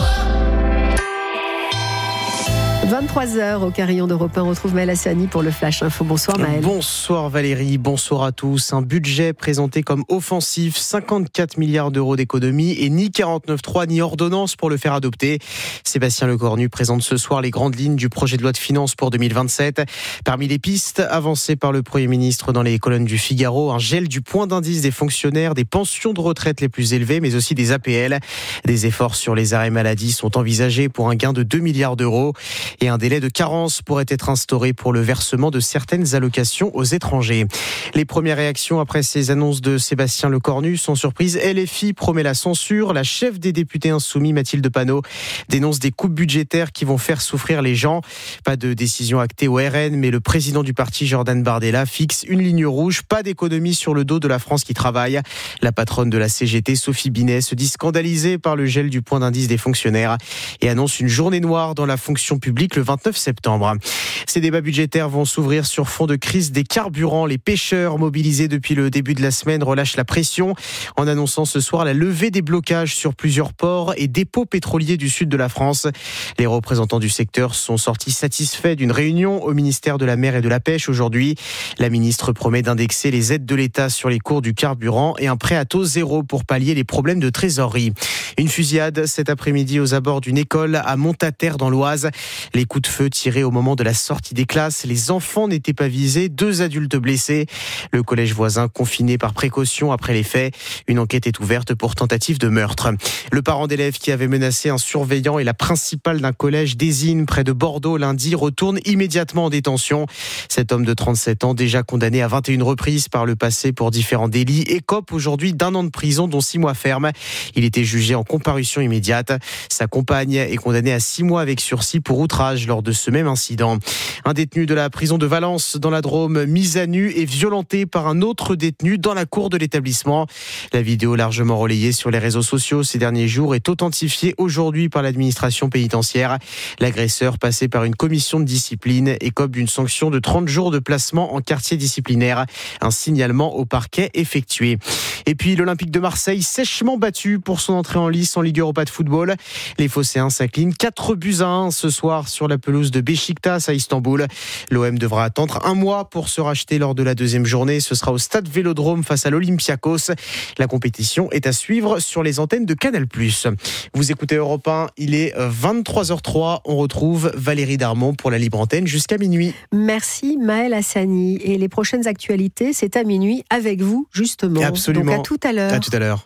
vingt-trois heures au Carillon d'Europe un, on retrouve Maël Hassani pour le Flash Info. Bonsoir Maël. Bonsoir Valérie, bonsoir à tous. Un budget présenté comme offensif, cinquante-quatre milliards d'euros d'économies et ni quarante-neuf trois ni ordonnance pour le faire adopter. Sébastien Lecornu présente ce soir les grandes lignes du projet de loi de finances pour deux mille vingt-sept. Parmi les pistes avancées par le Premier ministre dans les colonnes du Figaro, un gel du point d'indice des fonctionnaires, des pensions de retraite les plus élevées, mais aussi des A P L. Des efforts sur les arrêts maladie sont envisagés pour un gain de deux milliards d'euros. Et un délai de carence pourrait être instauré pour le versement de certaines allocations aux étrangers. Les premières réactions après ces annonces de Sébastien Lecornu sont surprises. L F I promet la censure. La chef des députés insoumis, Mathilde Panot, dénonce des coupes budgétaires qui vont faire souffrir les gens. Pas de décision actée au R N, mais le président du parti, Jordan Bardella, fixe une ligne rouge. Pas d'économie sur le dos de la France qui travaille. La patronne de la C G T, Sophie Binet, se dit scandalisée par le gel du point d'indice des fonctionnaires et annonce une journée noire dans la fonction publique le vingt-neuf septembre. Ces débats budgétaires vont s'ouvrir sur fond de crise des carburants. Les pêcheurs mobilisés depuis le début de la semaine relâchent la pression en annonçant ce soir la levée des blocages sur plusieurs ports et dépôts pétroliers du sud de la France. Les représentants du secteur sont sortis satisfaits d'une réunion au ministère de la Mer et de la Pêche aujourd'hui. La ministre promet d'indexer les aides de l'État sur les cours du carburant et un prêt à taux zéro pour pallier les problèmes de trésorerie. Une fusillade cet après-midi aux abords d'une école à Montataire dans l'Oise. Les coups de feu tirés au moment de la sortie des classes. Les enfants n'étaient pas visés, deux adultes blessés. Le collège voisin confiné par précaution après les faits. Une enquête est ouverte pour tentative de meurtre. Le parent d'élève qui avait menacé un surveillant et la principale d'un collège d'Ésine près de Bordeaux lundi retourne immédiatement en détention. Cet homme de trente-sept ans, déjà condamné à vingt et une reprises par le passé pour différents délits, écope aujourd'hui d'un an de prison dont six mois ferme. Il était jugé en comparution immédiate. Sa compagne est condamnée à six mois avec sursis pour outrage lors de ce même incident. Un détenu de la prison de Valence dans la Drôme, mis à nu et violenté par un autre détenu dans la cour de l'établissement. La vidéo largement relayée sur les réseaux sociaux ces derniers jours est authentifiée aujourd'hui par l'administration pénitentiaire. L'agresseur, passé par une commission de discipline, écope d'une sanction de trente jours de placement en quartier disciplinaire. Un signalement au parquet effectué. Et puis l'Olympique de Marseille, sèchement battu pour son entrée en lice en Ligue Europa de football. Les Phocéens s'inclinent quatre buts à un ce soir sur la pelouse de Beşiktaş à Istanbul. L'O M devra attendre un mois pour se racheter lors de la deuxième journée. Ce sera au stade Vélodrome face à l'Olympiakos. La compétition est à suivre sur les antennes de Canal plus. Vous écoutez Europe un, il est vingt-trois heures trois. On retrouve Valérie Darmon pour la libre antenne jusqu'à minuit. Merci Maël Hassani. Et les prochaines actualités, c'est à minuit avec vous justement. Absolument. Donc à tout à l'heure. À tout à l'heure.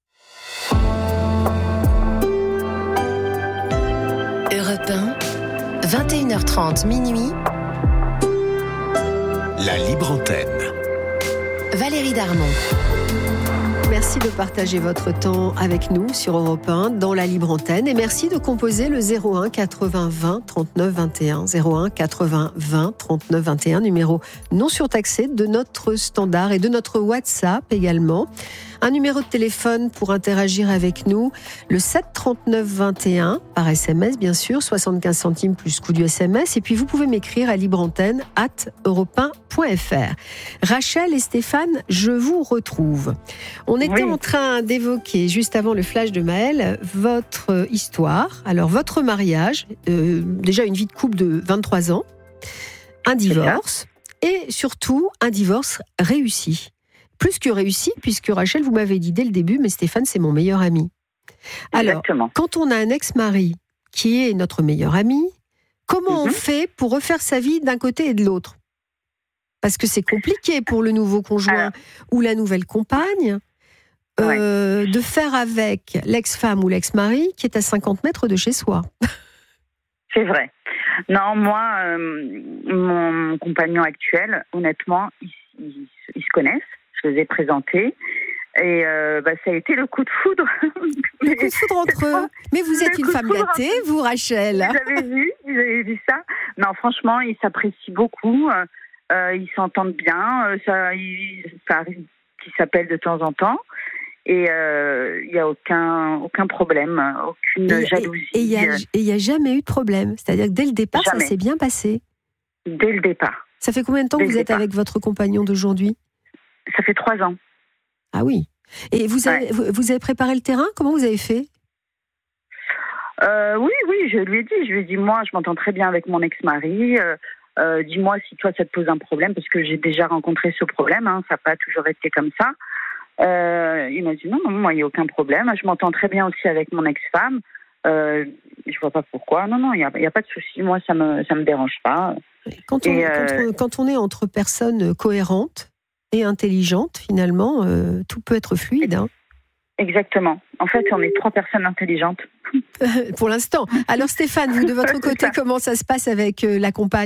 Europe un, vingt et une heures trente, minuit. La libre antenne. Valérie Darmon. Merci de partager votre temps avec nous sur Europe un dans la libre antenne et merci de composer le zéro un quatre-vingts vingt trente-neuf vingt et un zéro un quatre-vingts vingt trente-neuf vingt et un, numéro non surtaxé de notre standard et de notre WhatsApp également. Un numéro de téléphone pour interagir avec nous, le sept trente-neuf vingt et un par S M S bien sûr, soixante-quinze centimes plus coût du S M S, et puis vous pouvez m'écrire à libreantenne arobase europe un point f r. Rachel et Stéphane, je vous retrouve. On était oui. en train d'évoquer juste avant le flash de Maël votre histoire, alors votre mariage, euh, déjà une vie de couple de vingt-trois ans, un divorce et surtout un divorce réussi. plus que réussi, puisque Rachel, vous m'avez dit dès le début, mais Stéphane, c'est mon meilleur ami. Alors, Exactement. quand on a un ex-mari qui est notre meilleur ami, comment Mhm. on fait pour refaire sa vie d'un côté et de l'autre ? Parce que c'est compliqué pour le nouveau conjoint ou la nouvelle compagne euh, de faire avec l'ex-femme ou l'ex-mari qui est à cinquante mètres de chez soi. C'est vrai. Non, moi, euh, mon compagnon actuel, honnêtement, ils, ils- ils se connaissent. Je les ai présentés. Et euh, bah, ça a été le coup de foudre. Le coup de foudre entre eux. Mais vous êtes Le une coup de femme foudre gâtée, vous, Rachel. Vous avez vu, vous avez vu ça. Non, franchement, ils s'apprécient beaucoup. Euh, euh, ils s'entendent bien. Euh, ça, ils, ça arrive qu'ils s'appellent de temps en temps. Et il euh, n'y a aucun, aucun problème, aucune Et- et- jalousie. Et il n'y a, a jamais eu de problème. C'est-à-dire que dès le départ, Jamais. ça s'est bien passé. Dès le départ. Ça fait combien de temps Dès que le vous êtes départ. avec votre compagnon d'aujourd'hui ? Ça fait trois ans. Ah oui. Et vous avez, vous, vous avez préparé le terrain ? Comment vous avez fait ? Euh, oui, oui, je lui ai dit. Je lui ai dit, moi, je m'entends très bien avec mon ex-mari. Euh, euh, dis-moi si toi, ça te pose un problème, parce que j'ai déjà rencontré ce problème. Hein, ça n'a pas toujours été comme ça. Euh, il m'a dit, non, non, moi, il n'y a aucun problème. Je m'entends très bien aussi avec mon ex-femme. Euh, je vois pas pourquoi. Non, non, il n'y a, y a pas de souci. Moi, ça me, ça me dérange pas. Quand on, Et, quand, euh, on, quand on est entre personnes cohérentes et intelligentes, finalement, euh, tout peut être fluide. Hein. Exactement. En fait, on est trois personnes intelligentes. Pour l'instant. Alors Stéphane, vous de votre C'est côté, ça. comment ça se passe avec euh, la compagne ?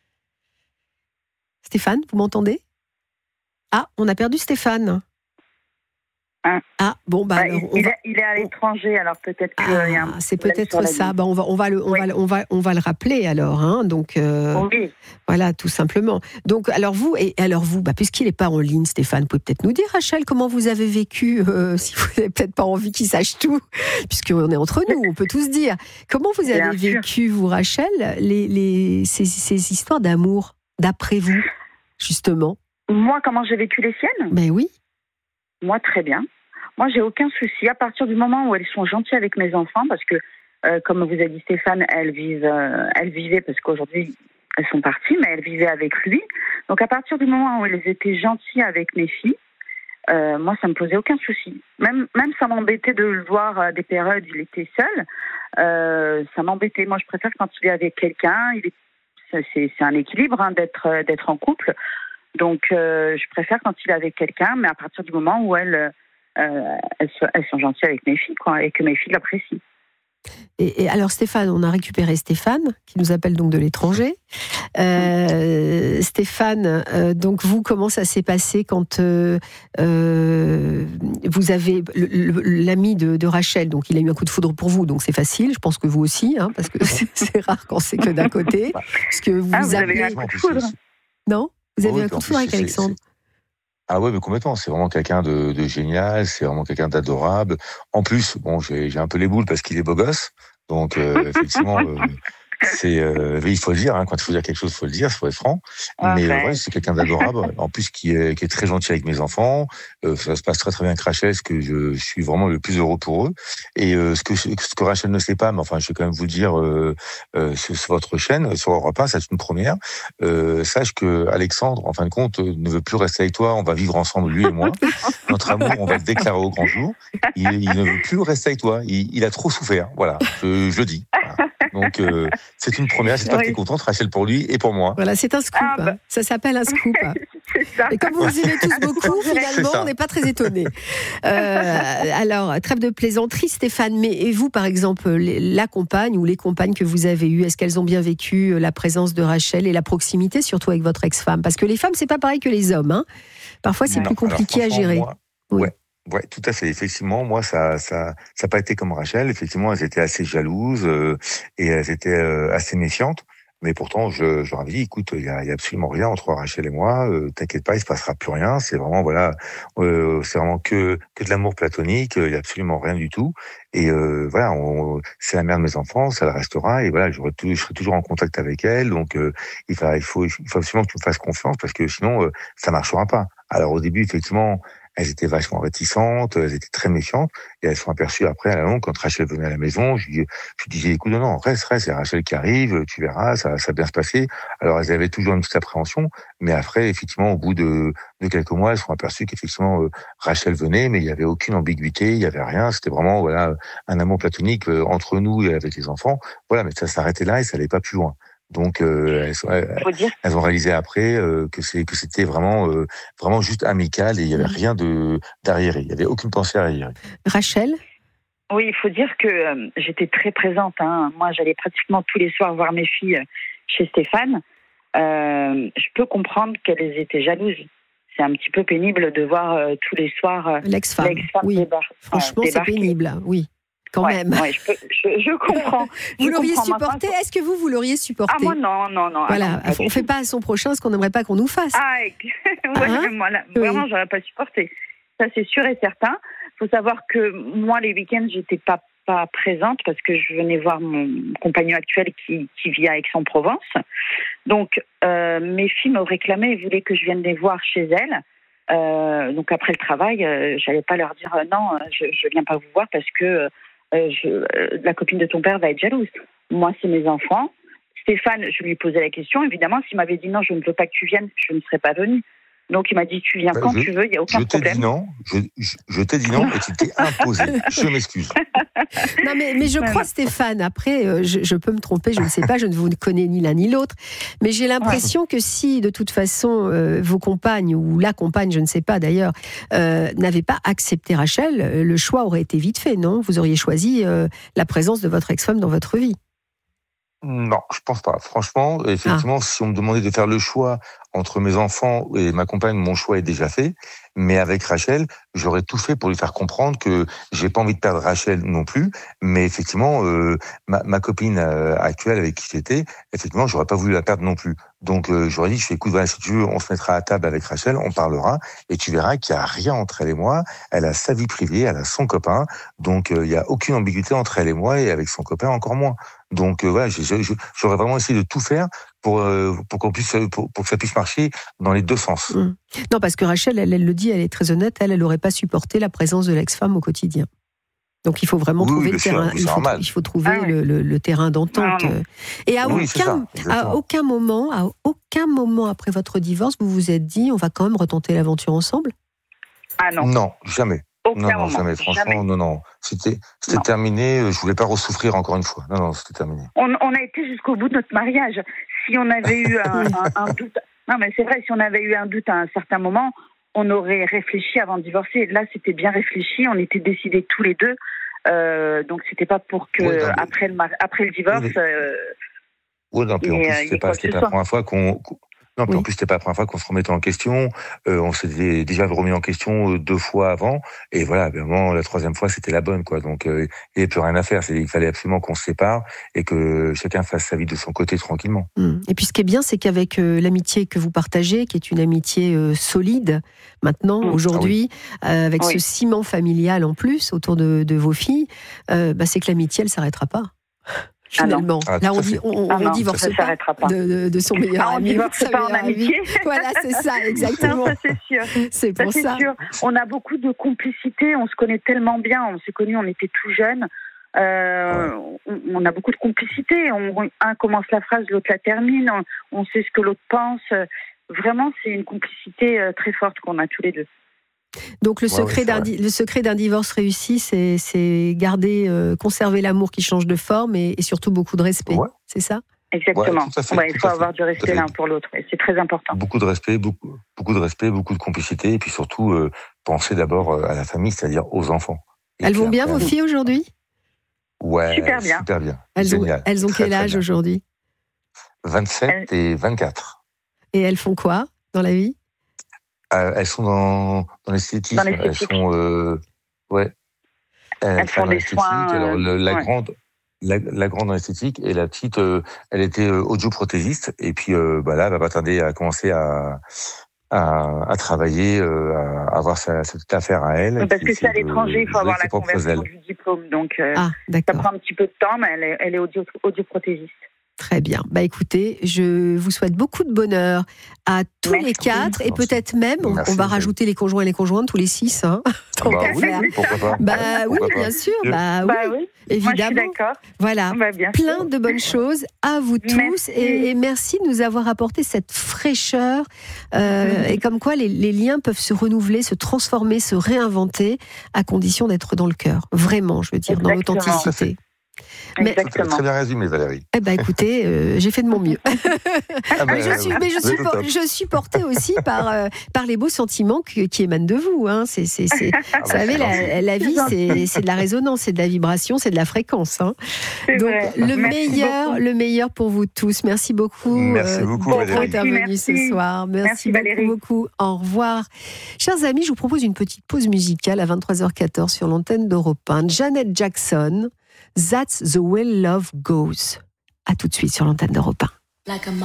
Stéphane, vous m'entendez ? Ah, on a perdu Stéphane. Hein. Ah, bon, bah, Bah, alors, il, on il va- est, il est à l'étranger, alors peut-être qu'il y a un Ah, c'est problème sur peut-être la ça. ligne. Bah, on va, on va le, on Oui. va, le- on va, on va le rappeler alors. Hein. Donc, euh, Oui. voilà, tout simplement. Donc, alors vous, et alors vous, bah, puisqu'il n'est pas en ligne, Stéphane, vous pouvez peut-être nous dire, Rachel, comment vous avez vécu, euh, si vous n'avez peut-être pas envie qu'il sache tout, puisqu'on est entre nous, on peut tous dire. Comment vous Bien avez sûr. vécu, vous, Rachel, les, les, ces, ces histoires d'amour, d'après vous, justement ? Moi, comment j'ai vécu les siennes ? Ben oui. Moi, très bien. Moi, j'ai aucun souci. À partir du moment où elles sont gentilles avec mes enfants, parce que, euh, comme vous a dit Stéphane, elles vivent, euh, elles vivaient, parce qu'aujourd'hui, elles sont parties, mais elles vivaient avec lui. Donc, à partir du moment où elles étaient gentilles avec mes filles, euh, moi, ça me posait aucun souci. Même, même ça m'embêtait de le voir à des périodes où il était seul. Euh, ça m'embêtait. Moi, je préfère quand il est avec quelqu'un. Il est, c'est, c'est un équilibre hein, d'être, d'être en couple. Donc, euh, je préfère quand il est avec quelqu'un, mais à partir du moment où elles, euh, elles, sont, elles sont gentilles avec mes filles, quoi, et que mes filles l'apprécient. Et, et alors Stéphane, on a récupéré Stéphane, qui nous appelle donc de l'étranger. Euh, Stéphane, euh, donc vous, comment ça s'est passé quand euh, euh, vous avez le- le- l'ami de, de Rachel, donc il a eu un coup de foudre pour vous, donc c'est facile, je pense que vous aussi, hein, parce que c'est, c'est rare quand c'est que d'un côté. Parce que vous, Ah, vous avez... avez eu un coup de foudre ? Non ? Vous avez Oui, un coup en de foudre plus, avec c'est- Alexandre ? Ah ouais, mais complètement. C'est vraiment quelqu'un de, de génial. C'est vraiment quelqu'un d'adorable. En plus, bon, j'ai, j'ai un peu les boules parce qu'il est beau gosse. Donc, euh, effectivement, euh, c'est, euh, il faut le dire. Hein, quand il faut dire quelque chose, il faut le dire. Il faut être franc. Ah, mais ouais. euh, ouais, c'est quelqu'un d'adorable. En plus, qui est, qui est très gentil avec mes enfants. Euh, ça se passe très très bien avec Rachel, parce que je suis vraiment le plus heureux pour eux. Et euh, ce que ce que Rachel ne sait pas, mais enfin, je vais quand même vous le dire euh, euh, sur, sur votre chaîne, sur Europe un, c'est une première. Euh, sache que Alexandre, en fin de compte, euh, ne veut plus rester avec toi. On va vivre ensemble, lui et moi. Notre amour, on va le déclarer au grand jour. Il, il ne veut plus rester avec toi. Il, il a trop souffert. Voilà, je, je le dis. Voilà. Donc, euh, c'est une première. J'espère Oui. que tu es contente, Rachel, pour lui et pour moi. Voilà, c'est un scoop. Ah, bah. hein. Ça s'appelle un scoop. C'est ça. Et comme vous vous aimez tous beaucoup, finalement, ça. on n'est pas très étonnés. Euh, alors, trêve de plaisanterie, Stéphane. Mais et vous, par exemple, les- la compagne ou les compagnes que vous avez eues, est-ce qu'elles ont bien vécu la présence de Rachel et la proximité, surtout avec votre ex-femme ? Parce que les femmes, c'est pas pareil que les hommes. Hein. Parfois, c'est Non, plus compliqué alors, à gérer. franchement, Oui. moi, ouais, ouais, tout à fait. Effectivement, moi, ça, ça, ça n'a pas été comme Rachel. Effectivement, elles étaient assez jalouses euh, et elles étaient euh, assez méfiantes. Mais pourtant, je, je leur avais dit, écoute, il y a, il y a absolument rien entre Rachel et moi. Euh, t'inquiète pas, il se passera plus rien. C'est vraiment, voilà, euh, c'est vraiment que que de l'amour platonique. Il y a absolument rien du tout. Et euh, voilà, on, c'est la mère de mes enfants, ça le restera. Et voilà, j'aurai tout, je serai toujours en contact avec elle. Donc, euh, il va, il faut, il faut absolument que tu me fasses confiance parce que sinon, euh, ça marchera pas. Alors au début, effectivement, elles étaient vachement réticentes, elles étaient très méfiantes, et elles sont aperçues après à la longue quand Rachel venait à la maison. Je, je disais écoute non non reste reste, c'est Rachel qui arrive, tu verras, ça ça va bien se passer. Alors elles avaient toujours une petite appréhension, mais après effectivement au bout de de quelques mois, elles sont aperçues qu'effectivement euh, Rachel venait, mais il y avait aucune ambiguïté, il y avait rien, c'était vraiment voilà un amour platonique euh, entre nous et avec les enfants. Voilà, mais ça s'arrêtait là et ça allait pas plus loin. Donc euh, elles, sont, elles, elles ont réalisé après euh, que c'est que c'était vraiment euh, vraiment juste amical et il y avait rien de d'arriéré, il y avait aucune pensée arriérée. Rachel? Oui, il faut dire que euh, j'étais très présente. Hein. Moi, j'allais pratiquement tous les soirs voir mes filles chez Stéphane. Euh, je peux comprendre qu'elles étaient jalouses. C'est un petit peu pénible de voir euh, tous les soirs euh, l'ex-femme. l'ex-femme oui. débar- Franchement, euh, c'est pénible, oui. Quand ouais, même. Ouais, je, peux, je, je comprends. Vous je l'auriez comprends supporté? maintenant. Est-ce que vous, vous l'auriez supporté? Ah, moi, non, non, non. Voilà, ah, non, on ne fait pas à son prochain ce qu'on n'aimerait pas qu'on nous fasse. Ah, ouais, Hein? moi, là, vraiment, Oui. j'aurais pas supporté. Ça, c'est sûr et certain. Il faut savoir que moi, les week-ends, j'étais pas, pas présente parce que je venais voir mon compagnon actuel qui, qui vit à Aix-en-Provence. Donc, euh, mes filles me réclamaient et voulaient que je vienne les voir chez elles. Euh, donc, après le travail, euh, j'allais pas leur dire euh, non, je, je viens pas vous voir parce que euh, je, euh, la copine de ton père va être jalouse. Moi, c'est mes enfants. Stéphane, je lui ai posé la question. Évidemment, s'il m'avait dit non, je ne veux pas que tu viennes, je ne serais pas venue. Donc, il m'a dit, tu viens Bah, quand je, tu veux, il n'y a aucun je t'ai problème. dit non, je, je, je t'ai dit non et tu t'es imposé. Je m'excuse. Non, mais, mais je crois, Stéphane, après, euh, je, je peux me tromper, je ne sais pas, je ne vous connais ni l'un ni l'autre, mais j'ai l'impression ouais. que si, de toute façon, euh, vos compagnes, ou la compagne, je ne sais pas d'ailleurs, euh, n'avaient pas accepté Rachel, le choix aurait été vite fait, non? Vous auriez choisi euh, la présence de votre ex-femme dans votre vie. Non, je pense pas. Franchement, effectivement, ah. si on me demandait de faire le choix entre mes enfants et ma compagne, mon choix est déjà fait. Mais avec Rachel, j'aurais tout fait pour lui faire comprendre que j'ai pas envie de perdre Rachel non plus. Mais effectivement, euh, ma, ma copine euh, actuelle avec qui j'étais, effectivement, j'aurais pas voulu la perdre non plus. Donc euh, j'aurais dit, je fais écoute, voilà, si tu veux, on se mettra à table avec Rachel, on parlera, et tu verras qu'il y a rien entre elle et moi. Elle a sa vie privée, elle a son copain, donc euh, il y a aucune ambiguïté entre elle et moi, et avec son copain encore moins. Donc euh, voilà, j'ai, j'ai, j'aurais vraiment essayé de tout faire pour euh, pour qu'on puisse pour, pour que ça puisse marcher dans les deux sens. Mmh. Non, parce que Rachel, elle, elle le dit, elle est très honnête, elle, elle n'aurait pas supporté la présence de l'ex-femme au quotidien. Donc il faut vraiment oui, trouver oui, le sûr, terrain. Il faut, il faut trouver ah, le, le, le terrain d'entente. Ah, et à oui, aucun, ça, à aucun moment, à aucun moment après votre divorce, vous vous êtes dit, on va quand même retenter l'aventure ensemble? Ah non. Non, jamais. Aucun non, non, moment, jamais. Franchement, jamais. non, non. C'était, c'était non. terminé. Je voulais pas ressouffrir encore une fois. Non, non, c'était terminé. On, on a été jusqu'au bout de notre mariage. Si on avait eu un, un, un doute, non, mais c'est vrai, si on avait eu un doute à un certain moment, on aurait réfléchi avant de divorcer. Là, c'était bien réfléchi. On était décidés tous les deux. Euh, donc, c'était pas pour que oui, non, mais... après le mar... après le divorce. Oui, euh... oui non, puis en plus, c'était pas, c'était pas la première fois qu'on. Non, puis oui. en plus, c'était pas la première fois qu'on se remettait en question. Euh, on s'était déjà remis en question deux fois avant. Et voilà, vraiment, la troisième fois, c'était la bonne, quoi. Donc, euh, il n'y avait plus rien à faire. C'est, il fallait absolument qu'on se sépare et que chacun fasse sa vie de son côté tranquillement. Mmh. Et puis, ce qui est bien, c'est qu'avec euh, l'amitié que vous partagez, qui est une amitié euh, solide, maintenant, mmh. aujourd'hui, ah oui. euh, avec oui. ce ciment familial en plus, autour de, de vos filles, euh, bah, c'est que l'amitié, elle ne s'arrêtera pas. Finalement, ah là on dit, on, ah on non, divorce pas, pas. De, de, de son meilleur ah, on ami. On divorce pas en amitié. Voilà, c'est ça, exactement. Non, ça, c'est sûr. C'est pour ça. ça. C'est sûr. On a beaucoup de complicité, on se connaît tellement bien, on s'est connus, on était tout jeunes. Euh, ouais. on, on a beaucoup de complicité. On, un commence la phrase, l'autre la termine. On, on sait ce que l'autre pense. Vraiment, c'est une complicité très forte qu'on a tous les deux. Donc le, ouais, secret, ouais, d'un, le secret d'un divorce réussi, c'est, c'est garder, euh, conserver l'amour qui change de forme et, et surtout beaucoup de respect. Ouais. C'est ça? Exactement. Ouais, fait, ouais, il faut avoir du respect l'un pour l'autre. Et c'est très important. Beaucoup de respect, beaucoup, beaucoup de respect, beaucoup de complicité, et puis surtout euh, penser d'abord à la famille, c'est-à-dire aux enfants. Et elles vont bien vos filles aujourd'hui? Ouais, super bien. Super bien. Elles Génial. ont, elles ont très, quel âge aujourd'hui? vingt-sept elles... et vingt-quatre. Et elles font quoi dans la vie? Euh, elles sont dans, dans l'esthétique. Dans l'esthétique. Elles sont, euh, ouais. Elles, elles font des soins. Alors, le, la ouais. grande, la, la grande dans l'esthétique et la petite, euh, elle était euh, audioprothésiste. Et puis, euh, bah là, elle va pas tarder à commencer à, à, à travailler, euh, à avoir sa, sa petite affaire à elle. Oui, parce que c'est à l'étranger, il faut avoir la conversion du diplôme. Donc, euh, ah, ça prend un petit peu de temps, mais elle est, elle est audio, audioprothésiste. Très bien. Bah écoutez, je vous souhaite beaucoup de bonheur à tous Merci. les quatre et peut-être même, on, on va rajouter les conjoints et les conjointes, tous les six. Hein, bah oui, oui, pourquoi pas. Bah pourquoi oui, pas. bien sûr. Bah, bah oui, oui. Évidemment. Moi, je suis d'accord. Voilà. Bah, bien Plein sûr. de bonnes choses à vous tous et, et merci de nous avoir apporté cette fraîcheur euh, et comme quoi les, les liens peuvent se renouveler, se transformer, se réinventer à condition d'être dans le cœur. Vraiment, je veux dire, Exactement. dans l'authenticité. Mais, Exactement. Très bien résumé, Valérie. Eh ben, écoutez, euh, j'ai fait de mon mieux. ah ben, mais je suis, mais je suis, por- je suis portée aussi par euh, par les beaux sentiments que, qui émanent de vous. Hein. C'est, c'est, c'est, ah vous savez, la, la vie, c'est, c'est de la résonance, c'est de la vibration, c'est de la fréquence. Hein. Donc, vrai. le Merci meilleur, beaucoup. le meilleur pour vous tous. Merci beaucoup. Merci beaucoup, euh, Valérie. d'être intervenu Merci. ce soir. Merci, Merci, beaucoup, Valérie. beaucoup. Au revoir, chers amis. Je vous propose une petite pause musicale à vingt-trois heures quatorze sur l'antenne d'Europe un. Janet Jackson. That's the way love goes. À tout de suite sur l'antenne d'Europe un. Like a